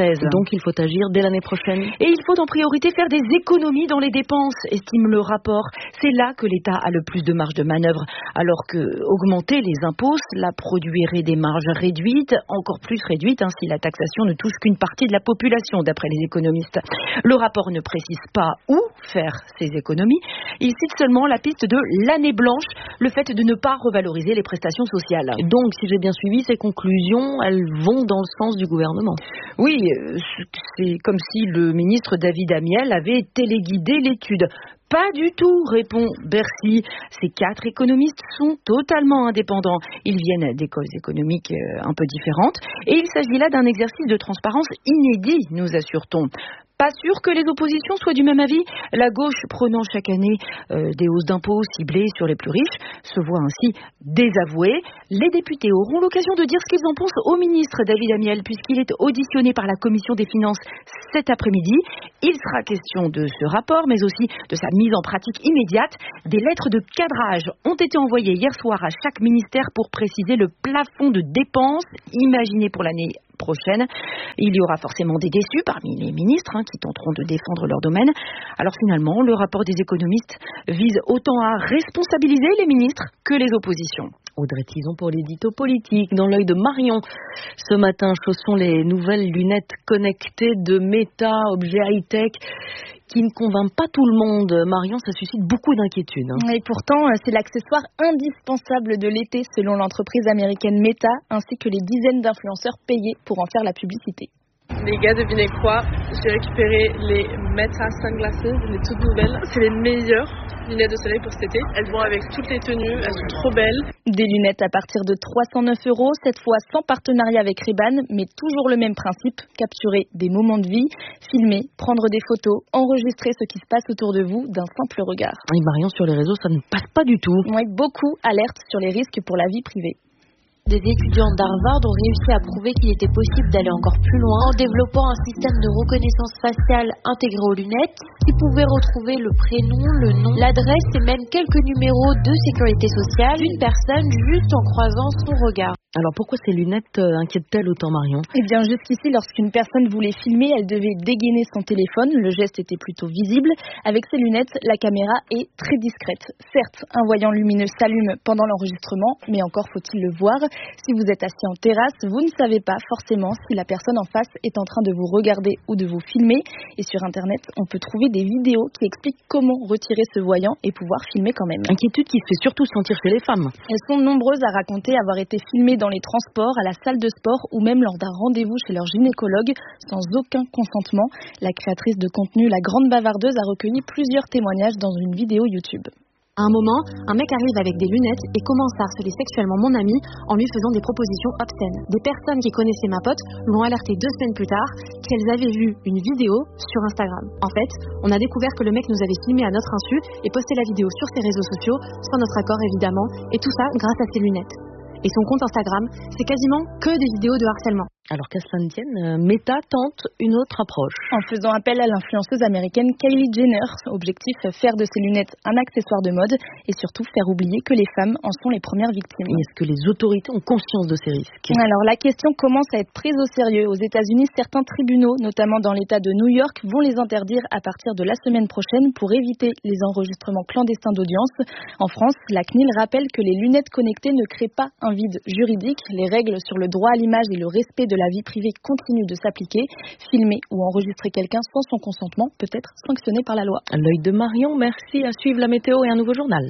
française. Donc il faut agir dès l'année prochaine. Et il faut en priorité faire des économies dans les dépenses, estime le rapport. C'est là que l'État a le plus de marge de manœuvre. Alors que augmenter les impôts, cela produirait des marges réduites, encore plus réduites, si la taxation ne touche qu'une partie de la population, d'après les économistes. Le rapport ne précise pas où faire ces économies. Il cite seulement la piste de l'année blanche, le fait de ne pas revaloriser les prestations sociales. Donc, si j'ai bien suivi, ces conclusions, elles vont dans le sens du gouvernement. Oui, c'est comme si le ministre David Amiel avait téléguidé l'étude. Pas du tout, répond Bercy. Ces 4 économistes sont totalement indépendants. Ils viennent d'écoles économiques un peu différentes. Et il s'agit là d'un exercice de transparence inédit, nous assure-t-on. Pas sûr que les oppositions soient du même avis. La gauche, prenant chaque année des hausses d'impôts ciblées sur les plus riches, se voit ainsi désavouée. Les députés auront l'occasion de dire ce qu'ils en pensent au ministre David Amiel, puisqu'il est auditionné par la Commission des finances cet après-midi. Il sera question de ce rapport, mais aussi de sa mise en pratique immédiate. Des lettres de cadrage ont été envoyées hier soir à chaque ministère pour préciser le plafond de dépenses imaginé pour l'année prochaine. Il y aura forcément des déçus parmi les ministres qui tenteront de défendre leur domaine. Alors finalement, le rapport des économistes vise autant à responsabiliser les ministres que les oppositions. Audrey Tison pour l'édito politique. Dans l'œil de Marion, ce matin, chaussons les nouvelles lunettes connectées de Meta, objet high-tech, qui ne convainc pas tout le monde. Marion, ça suscite beaucoup d'inquiétudes. Et pourtant, c'est l'accessoire indispensable de l'été selon l'entreprise américaine Meta, ainsi que les dizaines d'influenceurs payés pour en faire la publicité. Les gars, devinez quoi? J'ai récupéré les Meta Sunglasses, les toutes nouvelles. C'est les meilleures lunettes de soleil pour cet été. Elles vont avec toutes les tenues, elles sont trop belles. Des lunettes à partir de 309 €, cette fois sans partenariat avec Ray-Ban, mais toujours le même principe, capturer des moments de vie, filmer, prendre des photos, enregistrer ce qui se passe autour de vous d'un simple regard. Et Marion, sur les réseaux, ça ne passe pas du tout. Oui, beaucoup alertent sur les risques pour la vie privée. Des étudiants d'Harvard ont réussi à prouver qu'il était possible d'aller encore plus loin en développant un système de reconnaissance faciale intégré aux lunettes qui pouvait retrouver le prénom, le nom, l'adresse et même quelques numéros de sécurité sociale d'une personne juste en croisant son regard. Alors pourquoi ces lunettes inquiètent-elles autant, Marion? Eh bien jusqu'ici, lorsqu'une personne voulait filmer, elle devait dégainer son téléphone. Le geste était plutôt visible. Avec ces lunettes, la caméra est très discrète. Certes, un voyant lumineux s'allume pendant l'enregistrement, mais encore faut-il le voir. Si vous êtes assis en terrasse, vous ne savez pas forcément si la personne en face est en train de vous regarder ou de vous filmer. Et sur Internet, on peut trouver des vidéos qui expliquent comment retirer ce voyant et pouvoir filmer quand même. Inquiétude qui fait surtout sentir chez les femmes. Elles sont nombreuses à raconter avoir été filmées dans les transports, à la salle de sport ou même lors d'un rendez-vous chez leur gynécologue sans aucun consentement. La créatrice de contenu La Grande Bavardeuse a recueilli plusieurs témoignages dans une vidéo YouTube. À un moment, un mec arrive avec des lunettes et commence à harceler sexuellement mon ami en lui faisant des propositions obscènes. Des personnes qui connaissaient ma pote l'ont alerté 2 semaines plus tard qu'elles avaient vu une vidéo sur Instagram. En fait, on a découvert que le mec nous avait filmé à notre insu et posté la vidéo sur ses réseaux sociaux, sans notre accord évidemment, et tout ça grâce à ses lunettes. Et son compte Instagram, c'est quasiment que des vidéos de harcèlement. Alors qu'à cela ne tienne, Meta tente une autre approche. En faisant appel à l'influenceuse américaine Kylie Jenner, objectif faire de ses lunettes un accessoire de mode et surtout faire oublier que les femmes en sont les premières victimes. Et est-ce que les autorités ont conscience de ces risques? Alors la question commence à être prise au sérieux. Aux États-Unis, certains tribunaux, notamment dans l'État de New York, vont les interdire à partir de la semaine prochaine pour éviter les enregistrements clandestins d'audience. En France, la CNIL rappelle que les lunettes connectées ne créent pas un vide juridique. Les règles sur le droit à l'image et le respect de la vie privée continue de s'appliquer. Filmer ou enregistrer quelqu'un sans son consentement peut être sanctionné par la loi. L'œil de Marion, merci. À suivre la météo et un nouveau journal.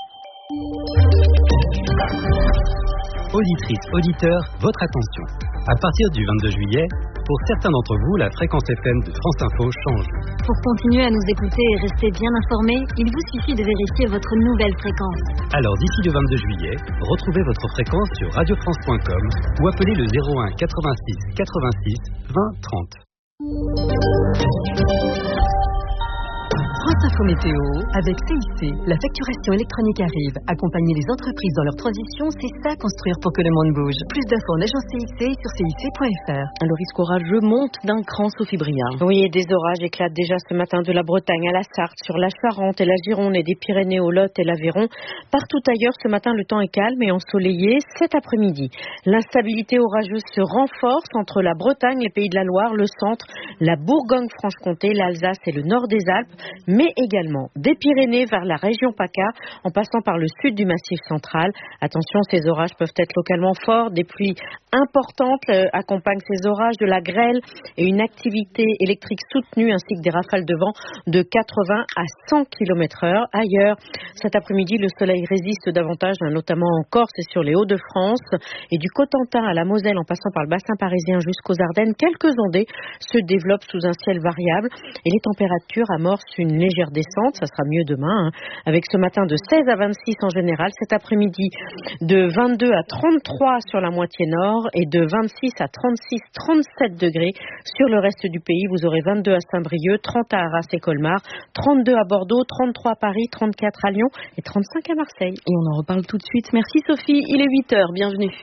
Auditrices, auditeurs, votre attention. À partir du 22 juillet, pour certains d'entre vous, la fréquence FM de France Info change. Pour continuer à nous écouter et rester bien informés, il vous suffit de vérifier votre nouvelle fréquence. Alors d'ici le 22 juillet, retrouvez votre fréquence sur radiofrance.com ou appelez le 01 86 86 20 30. France Info Météo, avec CIC, la facturation électronique arrive. Accompagner les entreprises dans leur transition, c'est ça construire pour que le monde bouge. Plus d'infos en agence CIC sur cic.fr. Le risque orageux monte d'un cran, Sophie Briard. Oui, et des orages éclatent déjà ce matin de la Bretagne à la Sarthe, sur la Charente et la Gironde et des Pyrénées au Lot et l'Aveyron. Partout ailleurs, ce matin, le temps est calme et ensoleillé. Cet après-midi, l'instabilité orageuse se renforce entre la Bretagne, les Pays de la Loire, le centre, la Bourgogne-Franche-Comté, l'Alsace et le nord des Alpes, mais également des Pyrénées vers la région PACA, en passant par le sud du Massif central. Attention, ces orages peuvent être localement forts. Des pluies importantes accompagnent ces orages, de la grêle et une activité électrique soutenue, ainsi que des rafales de vent de 80 à 100 km/h. Ailleurs, cet après-midi, le soleil résiste davantage, notamment en Corse et sur les Hauts-de-France. Et du Cotentin à la Moselle, en passant par le bassin parisien jusqu'aux Ardennes, quelques ondées se développent sous un ciel variable et les températures amorcent une légère descente. Ça sera mieux demain, avec ce matin de 16 à 26 en général, cet après-midi de 22 à 33 sur la moitié nord et de 26 à 36-37 degrés sur le reste du pays. Vous aurez 22 à Saint-Brieuc, 30 à Arras et Colmar, 32 à Bordeaux, 33 à Paris, 34 à Lyon et 35 à Marseille. Et on en reparle tout de suite. Merci Sophie, il est 8h, bienvenue.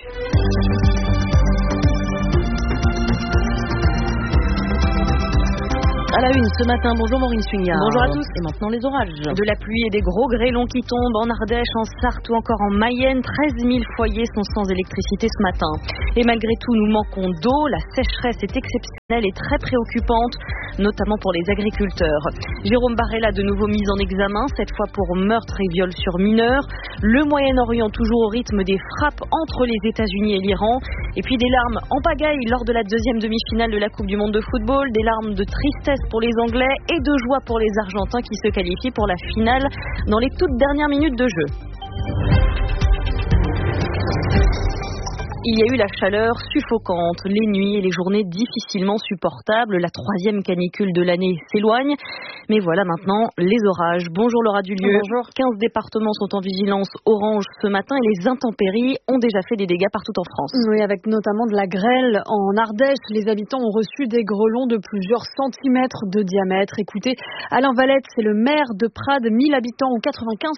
À la une ce matin, bonjour Maureen Swingard. Bonjour à tous. Et maintenant les orages. De la pluie et des gros grêlons qui tombent en Ardèche, en Sarthe ou encore en Mayenne. 13 000 foyers sont sans électricité ce matin. Et malgré tout, nous manquons d'eau. La sécheresse est exceptionnelle et très préoccupante, notamment pour les agriculteurs. Jérôme Barrella de nouveau mis en examen, cette fois pour meurtre et viol sur mineurs. Le Moyen-Orient toujours au rythme des frappes entre les États-Unis et l'Iran. Et puis des larmes en pagaille lors de la deuxième demi-finale de la Coupe du Monde de football. Des larmes de tristesse pour les Anglais et de joie pour les Argentins qui se qualifient pour la finale dans les toutes dernières minutes de jeu. Il y a eu la chaleur suffocante, les nuits et les journées difficilement supportables. La troisième canicule de l'année s'éloigne. Mais voilà maintenant les orages. Bonjour Laura Dulieu. Bonjour. 15 départements sont en vigilance orange ce matin et les intempéries ont déjà fait des dégâts partout en France. Oui, avec notamment de la grêle en Ardèche. Les habitants ont reçu des grêlons de plusieurs centimètres de diamètre. Écoutez, Alain Valette, c'est le maire de Prades. 1000 habitants ou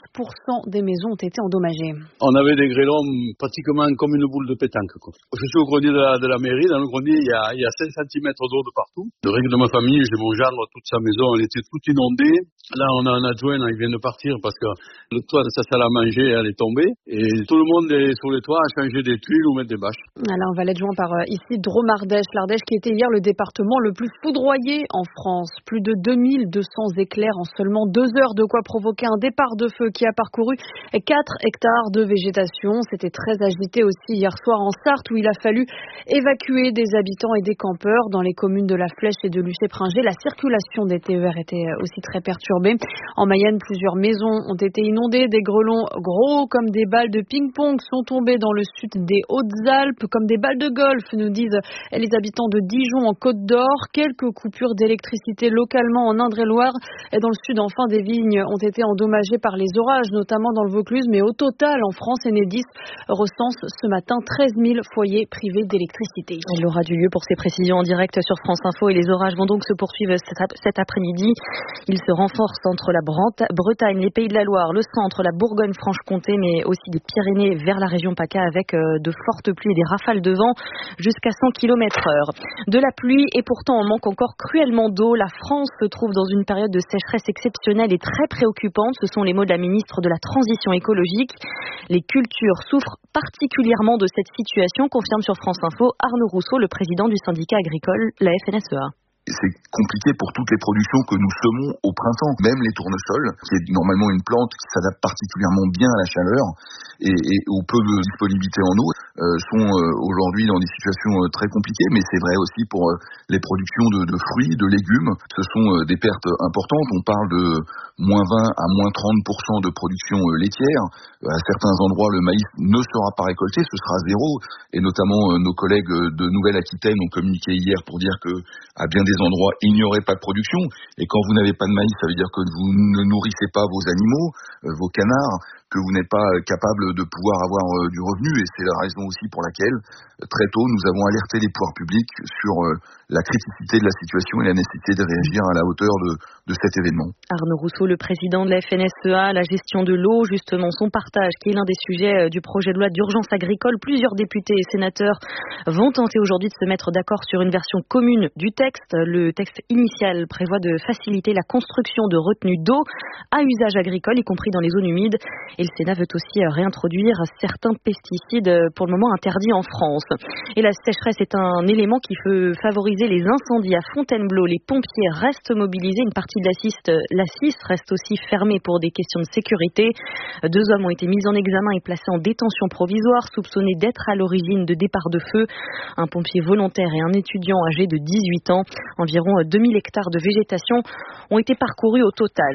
95% des maisons ont été endommagées. On avait des grêlons pratiquement comme une boule de pétanque. Je suis au grenier de la mairie. Dans le grenier, il y a 5 cm d'eau de partout. Le règle de ma famille, j'ai mon gendre, toute sa maison, elle était toute inondée. Là, on a un adjoint, il vient de partir parce que le toit de sa salle à manger, elle est tombée. Et tout le monde est sur les toits à changer des tuiles ou mettre des bâches. Alors, on va l'être joint par ici Drôme-Ardèche. L'Ardèche qui était hier le département le plus foudroyé en France. Plus de 2200 éclairs en seulement 2 heures, de quoi provoquer un départ de feu qui a parcouru 4 hectares de végétation. C'était très agité aussi hier soir en Sarthe où il a fallu évacuer des habitants et des campeurs dans les communes de La Flèche et de Lucé-Pringé. La circulation des TER était aussi très perturbée. En Mayenne, plusieurs maisons ont été inondées. Des grêlons gros comme des balles de ping-pong sont tombés dans le sud des Hautes-Alpes, comme des balles de golf, nous disent les habitants de Dijon en Côte d'Or. Quelques coupures d'électricité localement en Indre-et-Loire. Et dans le sud, enfin, des vignes ont été endommagées par les orages, notamment dans le Vaucluse. Mais au total, en France, Enedis recense ce matin 13 000 foyers privés d'électricité. Elle aura du lieu pour ces précisions en direct sur France Info et les orages vont donc se poursuivre cet après-midi. Ils se renforcent entre la Bretagne, les Pays de la Loire, le centre, la Bourgogne-Franche-Comté, mais aussi des Pyrénées vers la région PACA avec de fortes pluies et des rafales de vent jusqu'à 100 km/h. De la pluie et pourtant on manque encore cruellement d'eau. La France se trouve dans une période de sécheresse exceptionnelle et très préoccupante. Ce sont les mots de la ministre de la Transition écologique. Les cultures souffrent particulièrement de cette situation, confirme sur France Info Arnaud Rousseau, le président du syndicat agricole, la FNSEA. C'est compliqué pour toutes les productions que nous semons au printemps. Même les tournesols, qui est normalement une plante qui s'adapte particulièrement bien à la chaleur et au peu de disponibilité en eau, sont aujourd'hui dans des situations très compliquées. Mais c'est vrai aussi pour les productions de fruits, de légumes. Ce sont des pertes importantes. On parle de moins 20 à moins 30% de production laitière. À certains endroits, le maïs ne sera pas récolté, ce sera zéro. Et notamment, nos collègues de Nouvelle-Aquitaine ont communiqué hier pour dire que à bien des endroits, il n'y aurait pas de production. Et quand vous n'avez pas de maïs, ça veut dire que vous ne nourrissez pas vos animaux, vos canards, que vous n'êtes pas capable de pouvoir avoir du revenu. Et c'est la raison aussi pour laquelle, très tôt, nous avons alerté les pouvoirs publics sur la criticité de la situation et la nécessité de réagir à la hauteur de cet événement. Arnaud Rousseau, le président de la FNSEA, la gestion de l'eau, justement, son partage, qui est l'un des sujets du projet de loi d'urgence agricole. Plusieurs députés et sénateurs vont tenter aujourd'hui de se mettre d'accord sur une version commune du texte. Le texte initial prévoit de faciliter la construction de retenues d'eau à usage agricole, y compris dans les zones humides. Et le Sénat veut aussi réintroduire certains pesticides pour le moment interdits en France. Et la sécheresse est un élément qui peut favoriser les incendies à Fontainebleau. Les pompiers restent mobilisés. Une partie de la CIS reste aussi fermée pour des questions de sécurité. 2 hommes ont été mis en examen et placés en détention provisoire, soupçonnés d'être à l'origine de départs de feu. Un pompier volontaire et un étudiant âgé de 18 ans. Environ 2000 hectares de végétation ont été parcourus au total.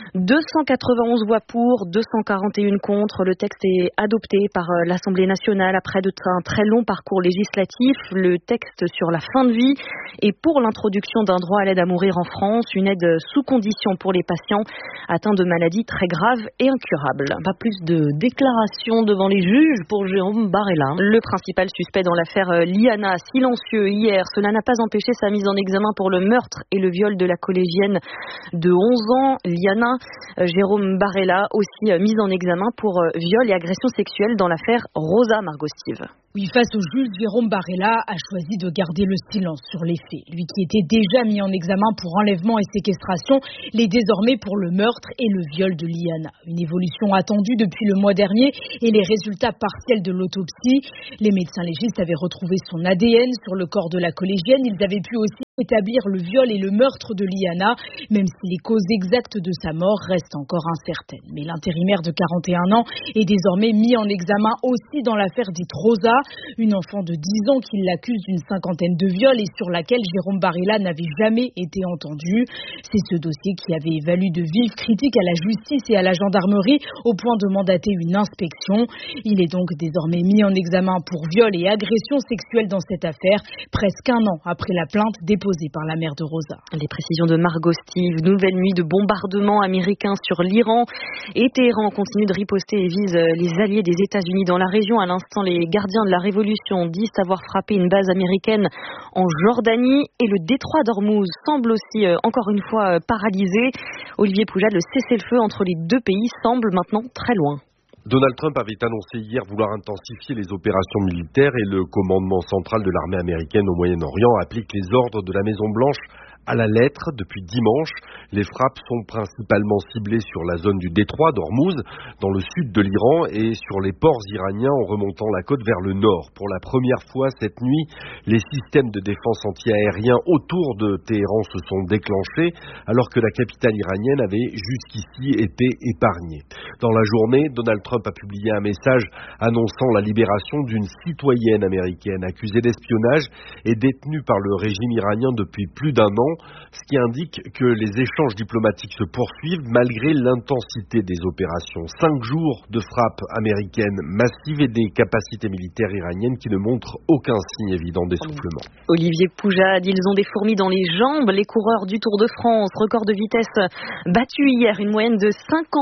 291 voix pour, 241 contre. Le texte est adopté par l'Assemblée nationale après un très long parcours législatif. Le texte sur la fin de vie et pour l'introduction d'un droit à l'aide à mourir en France, une aide sous condition pour les patients atteints de maladies très graves et incurables. Pas plus de déclarations devant les juges pour Jérôme Barella. Le principal suspect dans l'affaire Liana, silencieux hier, cela n'a pas empêché sa mise en examen pour le meurtre et le viol de la collégienne de 11 ans, Liana. Jérôme Barella aussi mis en examen pour viol et agression sexuelle dans l'affaire Rosa Margostive. Oui, face au juge, Jérôme Barella a choisi de garder le silence sur les faits. Lui qui était déjà mis en examen pour enlèvement et séquestration, l'est désormais pour le meurtre et le viol de Liana. Une évolution attendue depuis le mois dernier et les résultats partiels de l'autopsie. Les médecins légistes avaient retrouvé son ADN sur le corps de la collégienne. Ils avaient pu aussi établir le viol et le meurtre de Liana, même si les causes exactes de sa mort restent encore incertaines. Mais l'intérimaire de 41 ans est désormais mis en examen aussi dans l'affaire dite Rosa, une enfant de 10 ans qui l'accuse d'une 50aine de viols et sur laquelle Jérôme Barella n'avait jamais été entendu. C'est ce dossier qui avait valu de vives critiques à la justice et à la gendarmerie au point de mandater une inspection. Il est donc désormais mis en examen pour viol et agression sexuelle dans cette affaire, presque un an après la plainte déposée par la mère de Rosa. Les précisions de Margot Steve. Nouvelle nuit de bombardements américains sur l'Iran et Téhéran continue de riposter et vise les alliés des États-Unis dans la région. À l'instant, les gardiens de la révolution disent avoir frappé une base américaine en Jordanie et le détroit d'Ormuz semble aussi encore une fois paralysé. Olivier Poujade, le cessez-le-feu entre les deux pays semble maintenant très loin. Donald Trump avait annoncé hier vouloir intensifier les opérations militaires et le commandement central de l'armée américaine au Moyen-Orient applique les ordres de la Maison-Blanche à la lettre. Depuis dimanche, les frappes sont principalement ciblées sur la zone du détroit d'Ormuz, dans le sud de l'Iran, et sur les ports iraniens en remontant la côte vers le nord. Pour la première fois cette nuit, les systèmes de défense anti-aériens autour de Téhéran se sont déclenchés, alors que la capitale iranienne avait jusqu'ici été épargnée. Dans la journée, Donald Trump a publié un message annonçant la libération d'une citoyenne américaine accusée d'espionnage et détenue par le régime iranien depuis plus d'un an, ce qui indique que les échanges diplomatiques se poursuivent malgré l'intensité des opérations. 5 jours de frappes américaines massives et des capacités militaires iraniennes qui ne montrent aucun signe évident d'essoufflement. Olivier Poujade, ils ont des fourmis dans les jambes, les coureurs du Tour de France. Record de vitesse battu hier, une moyenne de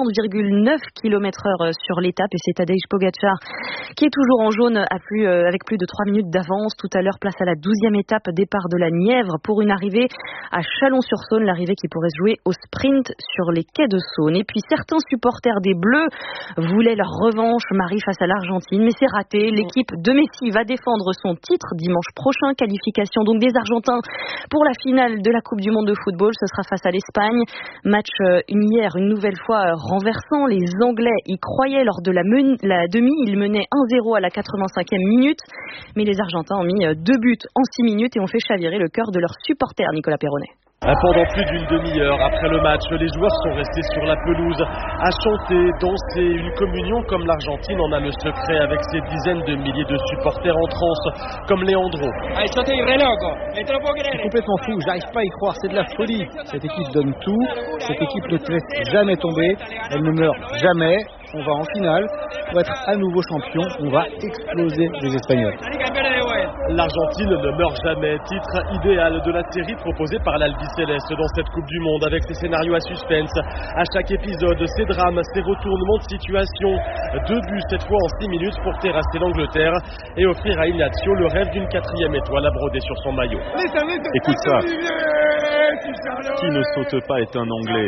50,9 km/h sur l'étape. Et c'est Tadej Pogačar qui est toujours en jaune avec plus de 3 minutes d'avance. Tout à l'heure, place à la 12e étape, départ de la Nièvre pour une arrivée à Chalon-sur-Saône, l'arrivée qui pourrait se jouer au sprint sur les quais de Saône. Et puis certains supporters des Bleus voulaient leur revanche, Marie, face à l'Argentine, mais c'est raté. L'équipe de Messi va défendre son titre dimanche prochain. Qualification donc des Argentins pour la finale de la Coupe du Monde de football. Ce sera face à l'Espagne. Match hier, une nouvelle fois renversant. Les Anglais y croyaient lors de la demi. Ils menaient 1-0 à la 85e minute. Mais les Argentins ont mis 2 buts en 6 minutes et ont fait chavirer le cœur de leurs supporters, Nicolas Perronnet. Pendant plus d'une demi-heure après le match, les joueurs sont restés sur la pelouse à chanter, danser, une communion comme l'Argentine en a le secret avec ses dizaines de milliers de supporters en transe, comme Leandro. C'est complètement fou, j'arrive pas à y croire, c'est de la folie. Cette équipe donne tout, cette équipe ne te laisse jamais tomber, elle ne meurt jamais. On va en finale, pour être à nouveau champion, on va exploser les Espagnols. L'Argentine ne meurt jamais, titre idéal de la série proposée par l'Albiceleste dans cette Coupe du Monde avec ses scénarios à suspense. À chaque épisode, ses drames, ses retournements de situation. 2 buts cette fois en 6 minutes pour terrasser l'Angleterre et offrir à Ignacio le rêve d'une 4e étoile à broder sur son maillot. Écoute ça. Qui ne saute pas est un Anglais.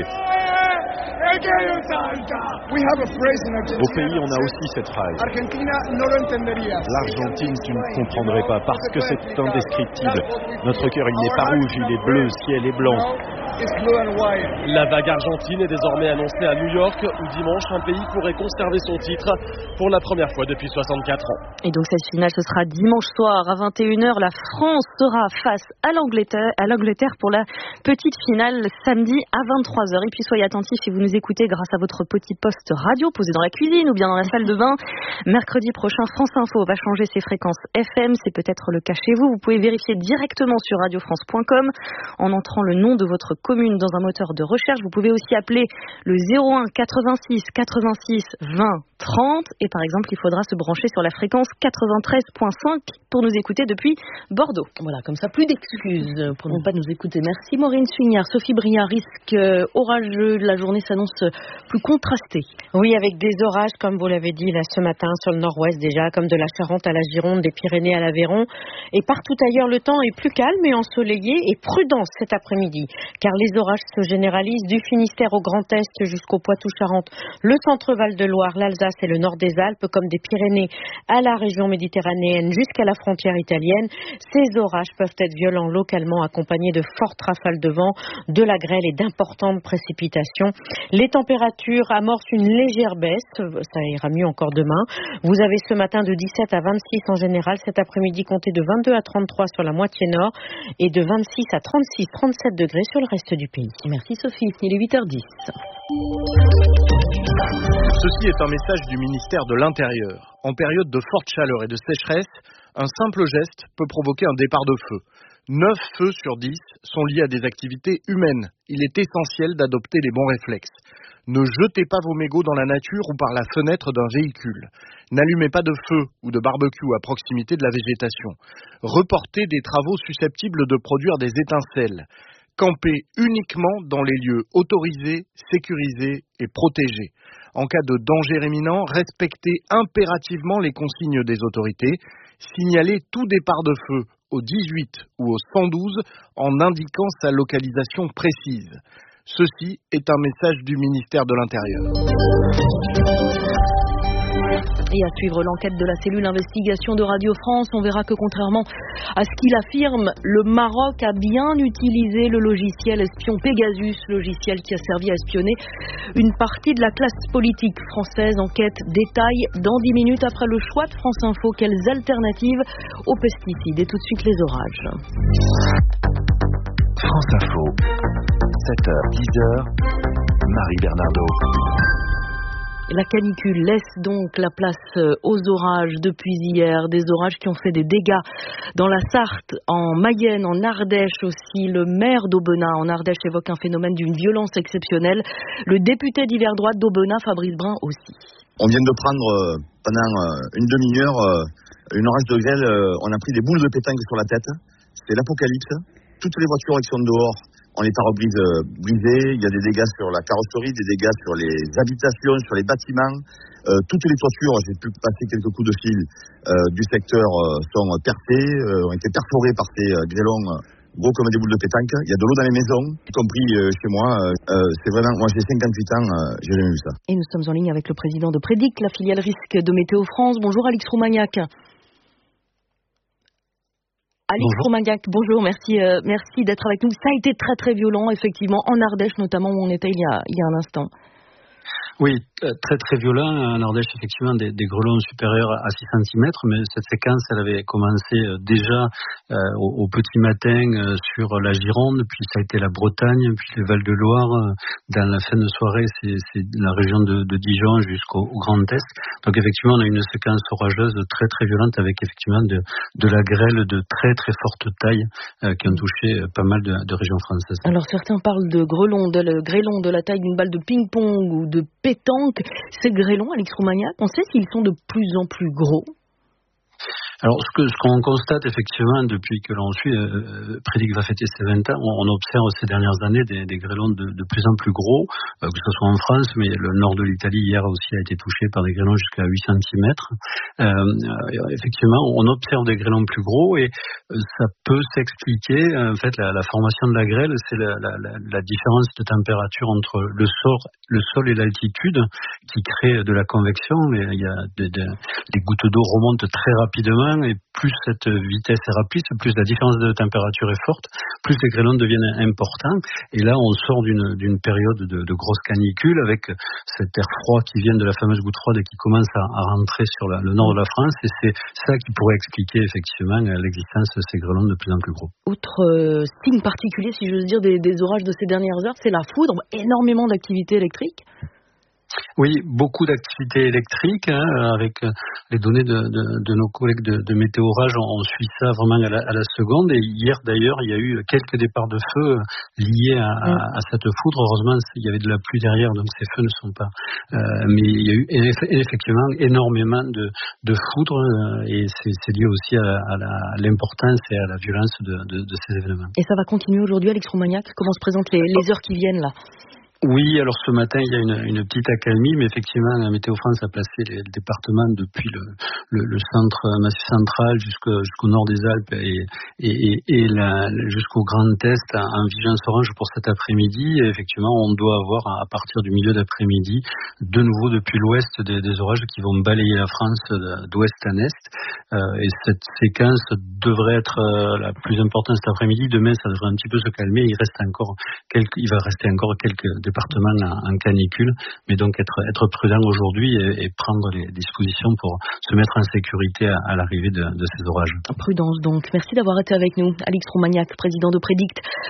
Au pays, on a aussi cette phrase. L'Argentine, tu ne comprendrais pas parce que c'est indescriptible. Notre cœur, il n'est pas rouge, il est bleu, ciel est blanc. La vague argentine est désormais annoncée à New York où dimanche un pays pourrait conserver son titre pour la première fois depuis 64 ans. Et donc cette finale ce sera dimanche soir à 21h. La France sera face à l'Angleterre pour la petite finale samedi à 23h. Et puis soyez attentifs si vous nous écoutez grâce à votre petit poste radio posé dans la cuisine ou bien dans la salle de bain. Mercredi prochain, France Info va changer ses fréquences FM. C'est peut-être le cas chez vous. Vous pouvez vérifier directement sur radiofrance.com en entrant le nom de votre commune dans un moteur de recherche. Vous pouvez aussi appeler le 01 86 86 20 30 et par exemple il faudra se brancher sur la fréquence 93.5 pour nous écouter depuis Bordeaux. Voilà, comme ça plus d'excuses pour ne pas nous écouter. Merci Maureen Suignard. Sophie Briard, risque orageux, la journée s'annonce plus contrastée. Oui, avec des orages comme vous l'avez dit là ce matin sur le nord-ouest déjà, comme de la Charente à la Gironde, des Pyrénées à l'Aveyron et partout ailleurs le temps est plus calme et ensoleillé et prudent cet après-midi car les orages se généralisent du Finistère au Grand Est jusqu'au Poitou-Charentes, le centre Val-de-Loire, l'Alsace et le nord des Alpes, comme des Pyrénées à la région méditerranéenne jusqu'à la frontière italienne. Ces orages peuvent être violents localement, accompagnés de fortes rafales de vent, de la grêle et d'importantes précipitations. Les températures amorcent une légère baisse, ça ira mieux encore demain. Vous avez ce matin de 17 à 26 en général, cet après-midi comptez de 22 à 33 sur la moitié nord et de 26 à 36, 37 degrés sur le reste du pays. Merci Sophie, il est 8h10. Ceci est un message du ministère de l'Intérieur. En période de forte chaleur et de sécheresse, un simple geste peut provoquer un départ de feu. 9 feux sur 10 sont liés à des activités humaines. Il est essentiel d'adopter les bons réflexes. Ne jetez pas vos mégots dans la nature ou par la fenêtre d'un véhicule. N'allumez pas de feu ou de barbecue à proximité de la végétation. Reportez des travaux susceptibles de produire des étincelles. Campez uniquement dans les lieux autorisés, sécurisés et protégés. En cas de danger imminent, respectez impérativement les consignes des autorités. Signalez tout départ de feu au 18 ou au 112 en indiquant sa localisation précise. Ceci est un message du ministère de l'Intérieur. Et à suivre l'enquête de la cellule investigation de Radio France, on verra que contrairement à ce qu'il affirme, le Maroc a bien utilisé le logiciel espion Pegasus, logiciel qui a servi à espionner une partie de la classe politique française. Enquête détail dans 10 minutes après le choix de France Info. Quelles alternatives aux pesticides? Et tout de suite les orages. France Info, 7h, 10h, Marie Bernardo. La canicule laisse donc la place aux orages depuis hier, des orages qui ont fait des dégâts dans la Sarthe, en Mayenne, en Ardèche aussi. Le maire d'Aubenas en Ardèche évoque un phénomène d'une violence exceptionnelle. Le député d'hiver droite d'Aubenas, Fabrice Brun aussi. On vient de prendre pendant une demi-heure une orage de grêle, on a pris des boules de pétanque sur la tête. C'est l'apocalypse. Toutes les voitures qui sont dehors, on les pare-brises brisés, il y a des dégâts sur la carrosserie, des dégâts sur les habitations, sur les bâtiments. Toutes les toitures, j'ai pu passer quelques coups de fil du secteur, sont percées, ont été perforées par ces grêlons gros comme des boules de pétanque. Il y a de l'eau dans les maisons, y compris chez moi. C'est vraiment, moi j'ai 58 ans, j'ai jamais vu ça. Et nous sommes en ligne avec le président de Prédic, la filiale risque de Météo France. Bonjour Alix Roumagnac. Alix Roumagnac, bonjour, merci d'être avec nous. Ça a été très très violent, effectivement, en Ardèche notamment, où on était il y a un instant. Oui, très très violent. En Ardèche, effectivement, des grêlons supérieurs à 6 cm, mais cette séquence, elle avait commencé déjà au petit matin sur la Gironde, puis ça a été la Bretagne, puis le Val-de-Loire. Dans la fin de soirée, c'est la région de Dijon jusqu'au Grand Est. Donc effectivement, on a une séquence orageuse très très violente avec effectivement de la grêle de très très forte taille qui ont touché pas mal de régions françaises. Alors certains parlent de grêlons de la taille d'une balle de ping-pong ou de pétanque. Ces grêlons, Alix Roumagnac, on sait qu'ils sont de plus en plus gros. Alors, ce qu'on constate effectivement depuis que l'on suit, Predict va fêter ses 20 ans, on observe ces dernières années des grêlons de plus en plus gros, que ce soit en France, mais le nord de l'Italie hier aussi a été touché par des grêlons jusqu'à 8 cm. Effectivement, on observe des grêlons plus gros et ça peut s'expliquer. En fait, la formation de la grêle, c'est la différence de température entre le sol et l'altitude qui crée de la convection. Il y a des gouttes d'eau remontent très rapidement et plus cette vitesse est rapide, plus la différence de température est forte, plus les grêlons deviennent importants. Et là, on sort d'une période de grosse canicule avec cet air froid qui vient de la fameuse goutte froide et qui commence à rentrer sur le nord de la France. Et c'est ça qui pourrait expliquer effectivement l'existence de ces grêlons de plus en plus gros. Autre signe particulier, si j'ose dire, des orages de ces dernières heures, c'est la foudre, énormément d'activité électrique. Oui, beaucoup d'activités électriques, avec les données de nos collègues de Météo Orage, on suit ça vraiment à la seconde. Et hier d'ailleurs, il y a eu quelques départs de feu liés à cette foudre. Heureusement, il y avait de la pluie derrière, donc ces feux ne sont pas. Mais il y a eu effectivement énormément de foudre, et c'est lié aussi à l'importance et à la violence de ces événements. Et ça va continuer aujourd'hui, Alex Roumaniac? Comment se présentent les heures qui viennent là? Oui, alors ce matin, il y a une petite accalmie, mais effectivement, Météo France a placé les départements depuis le centre massif central jusqu'au nord des Alpes et jusqu'au Grand Est en vigilance orange pour cet après-midi. Et effectivement, on doit avoir à partir du milieu d'après-midi, de nouveau depuis l'ouest, des orages qui vont balayer la France d'ouest en est. Et cette séquence devrait être la plus importante cet après-midi. Demain, ça devrait un petit peu se calmer. Il va rester encore quelques départements en canicule, mais donc être prudent aujourd'hui et prendre les dispositions pour se mettre en sécurité à l'arrivée de ces orages. Prudence donc. Merci d'avoir été avec nous. Alex Roumaniac, président de Predict.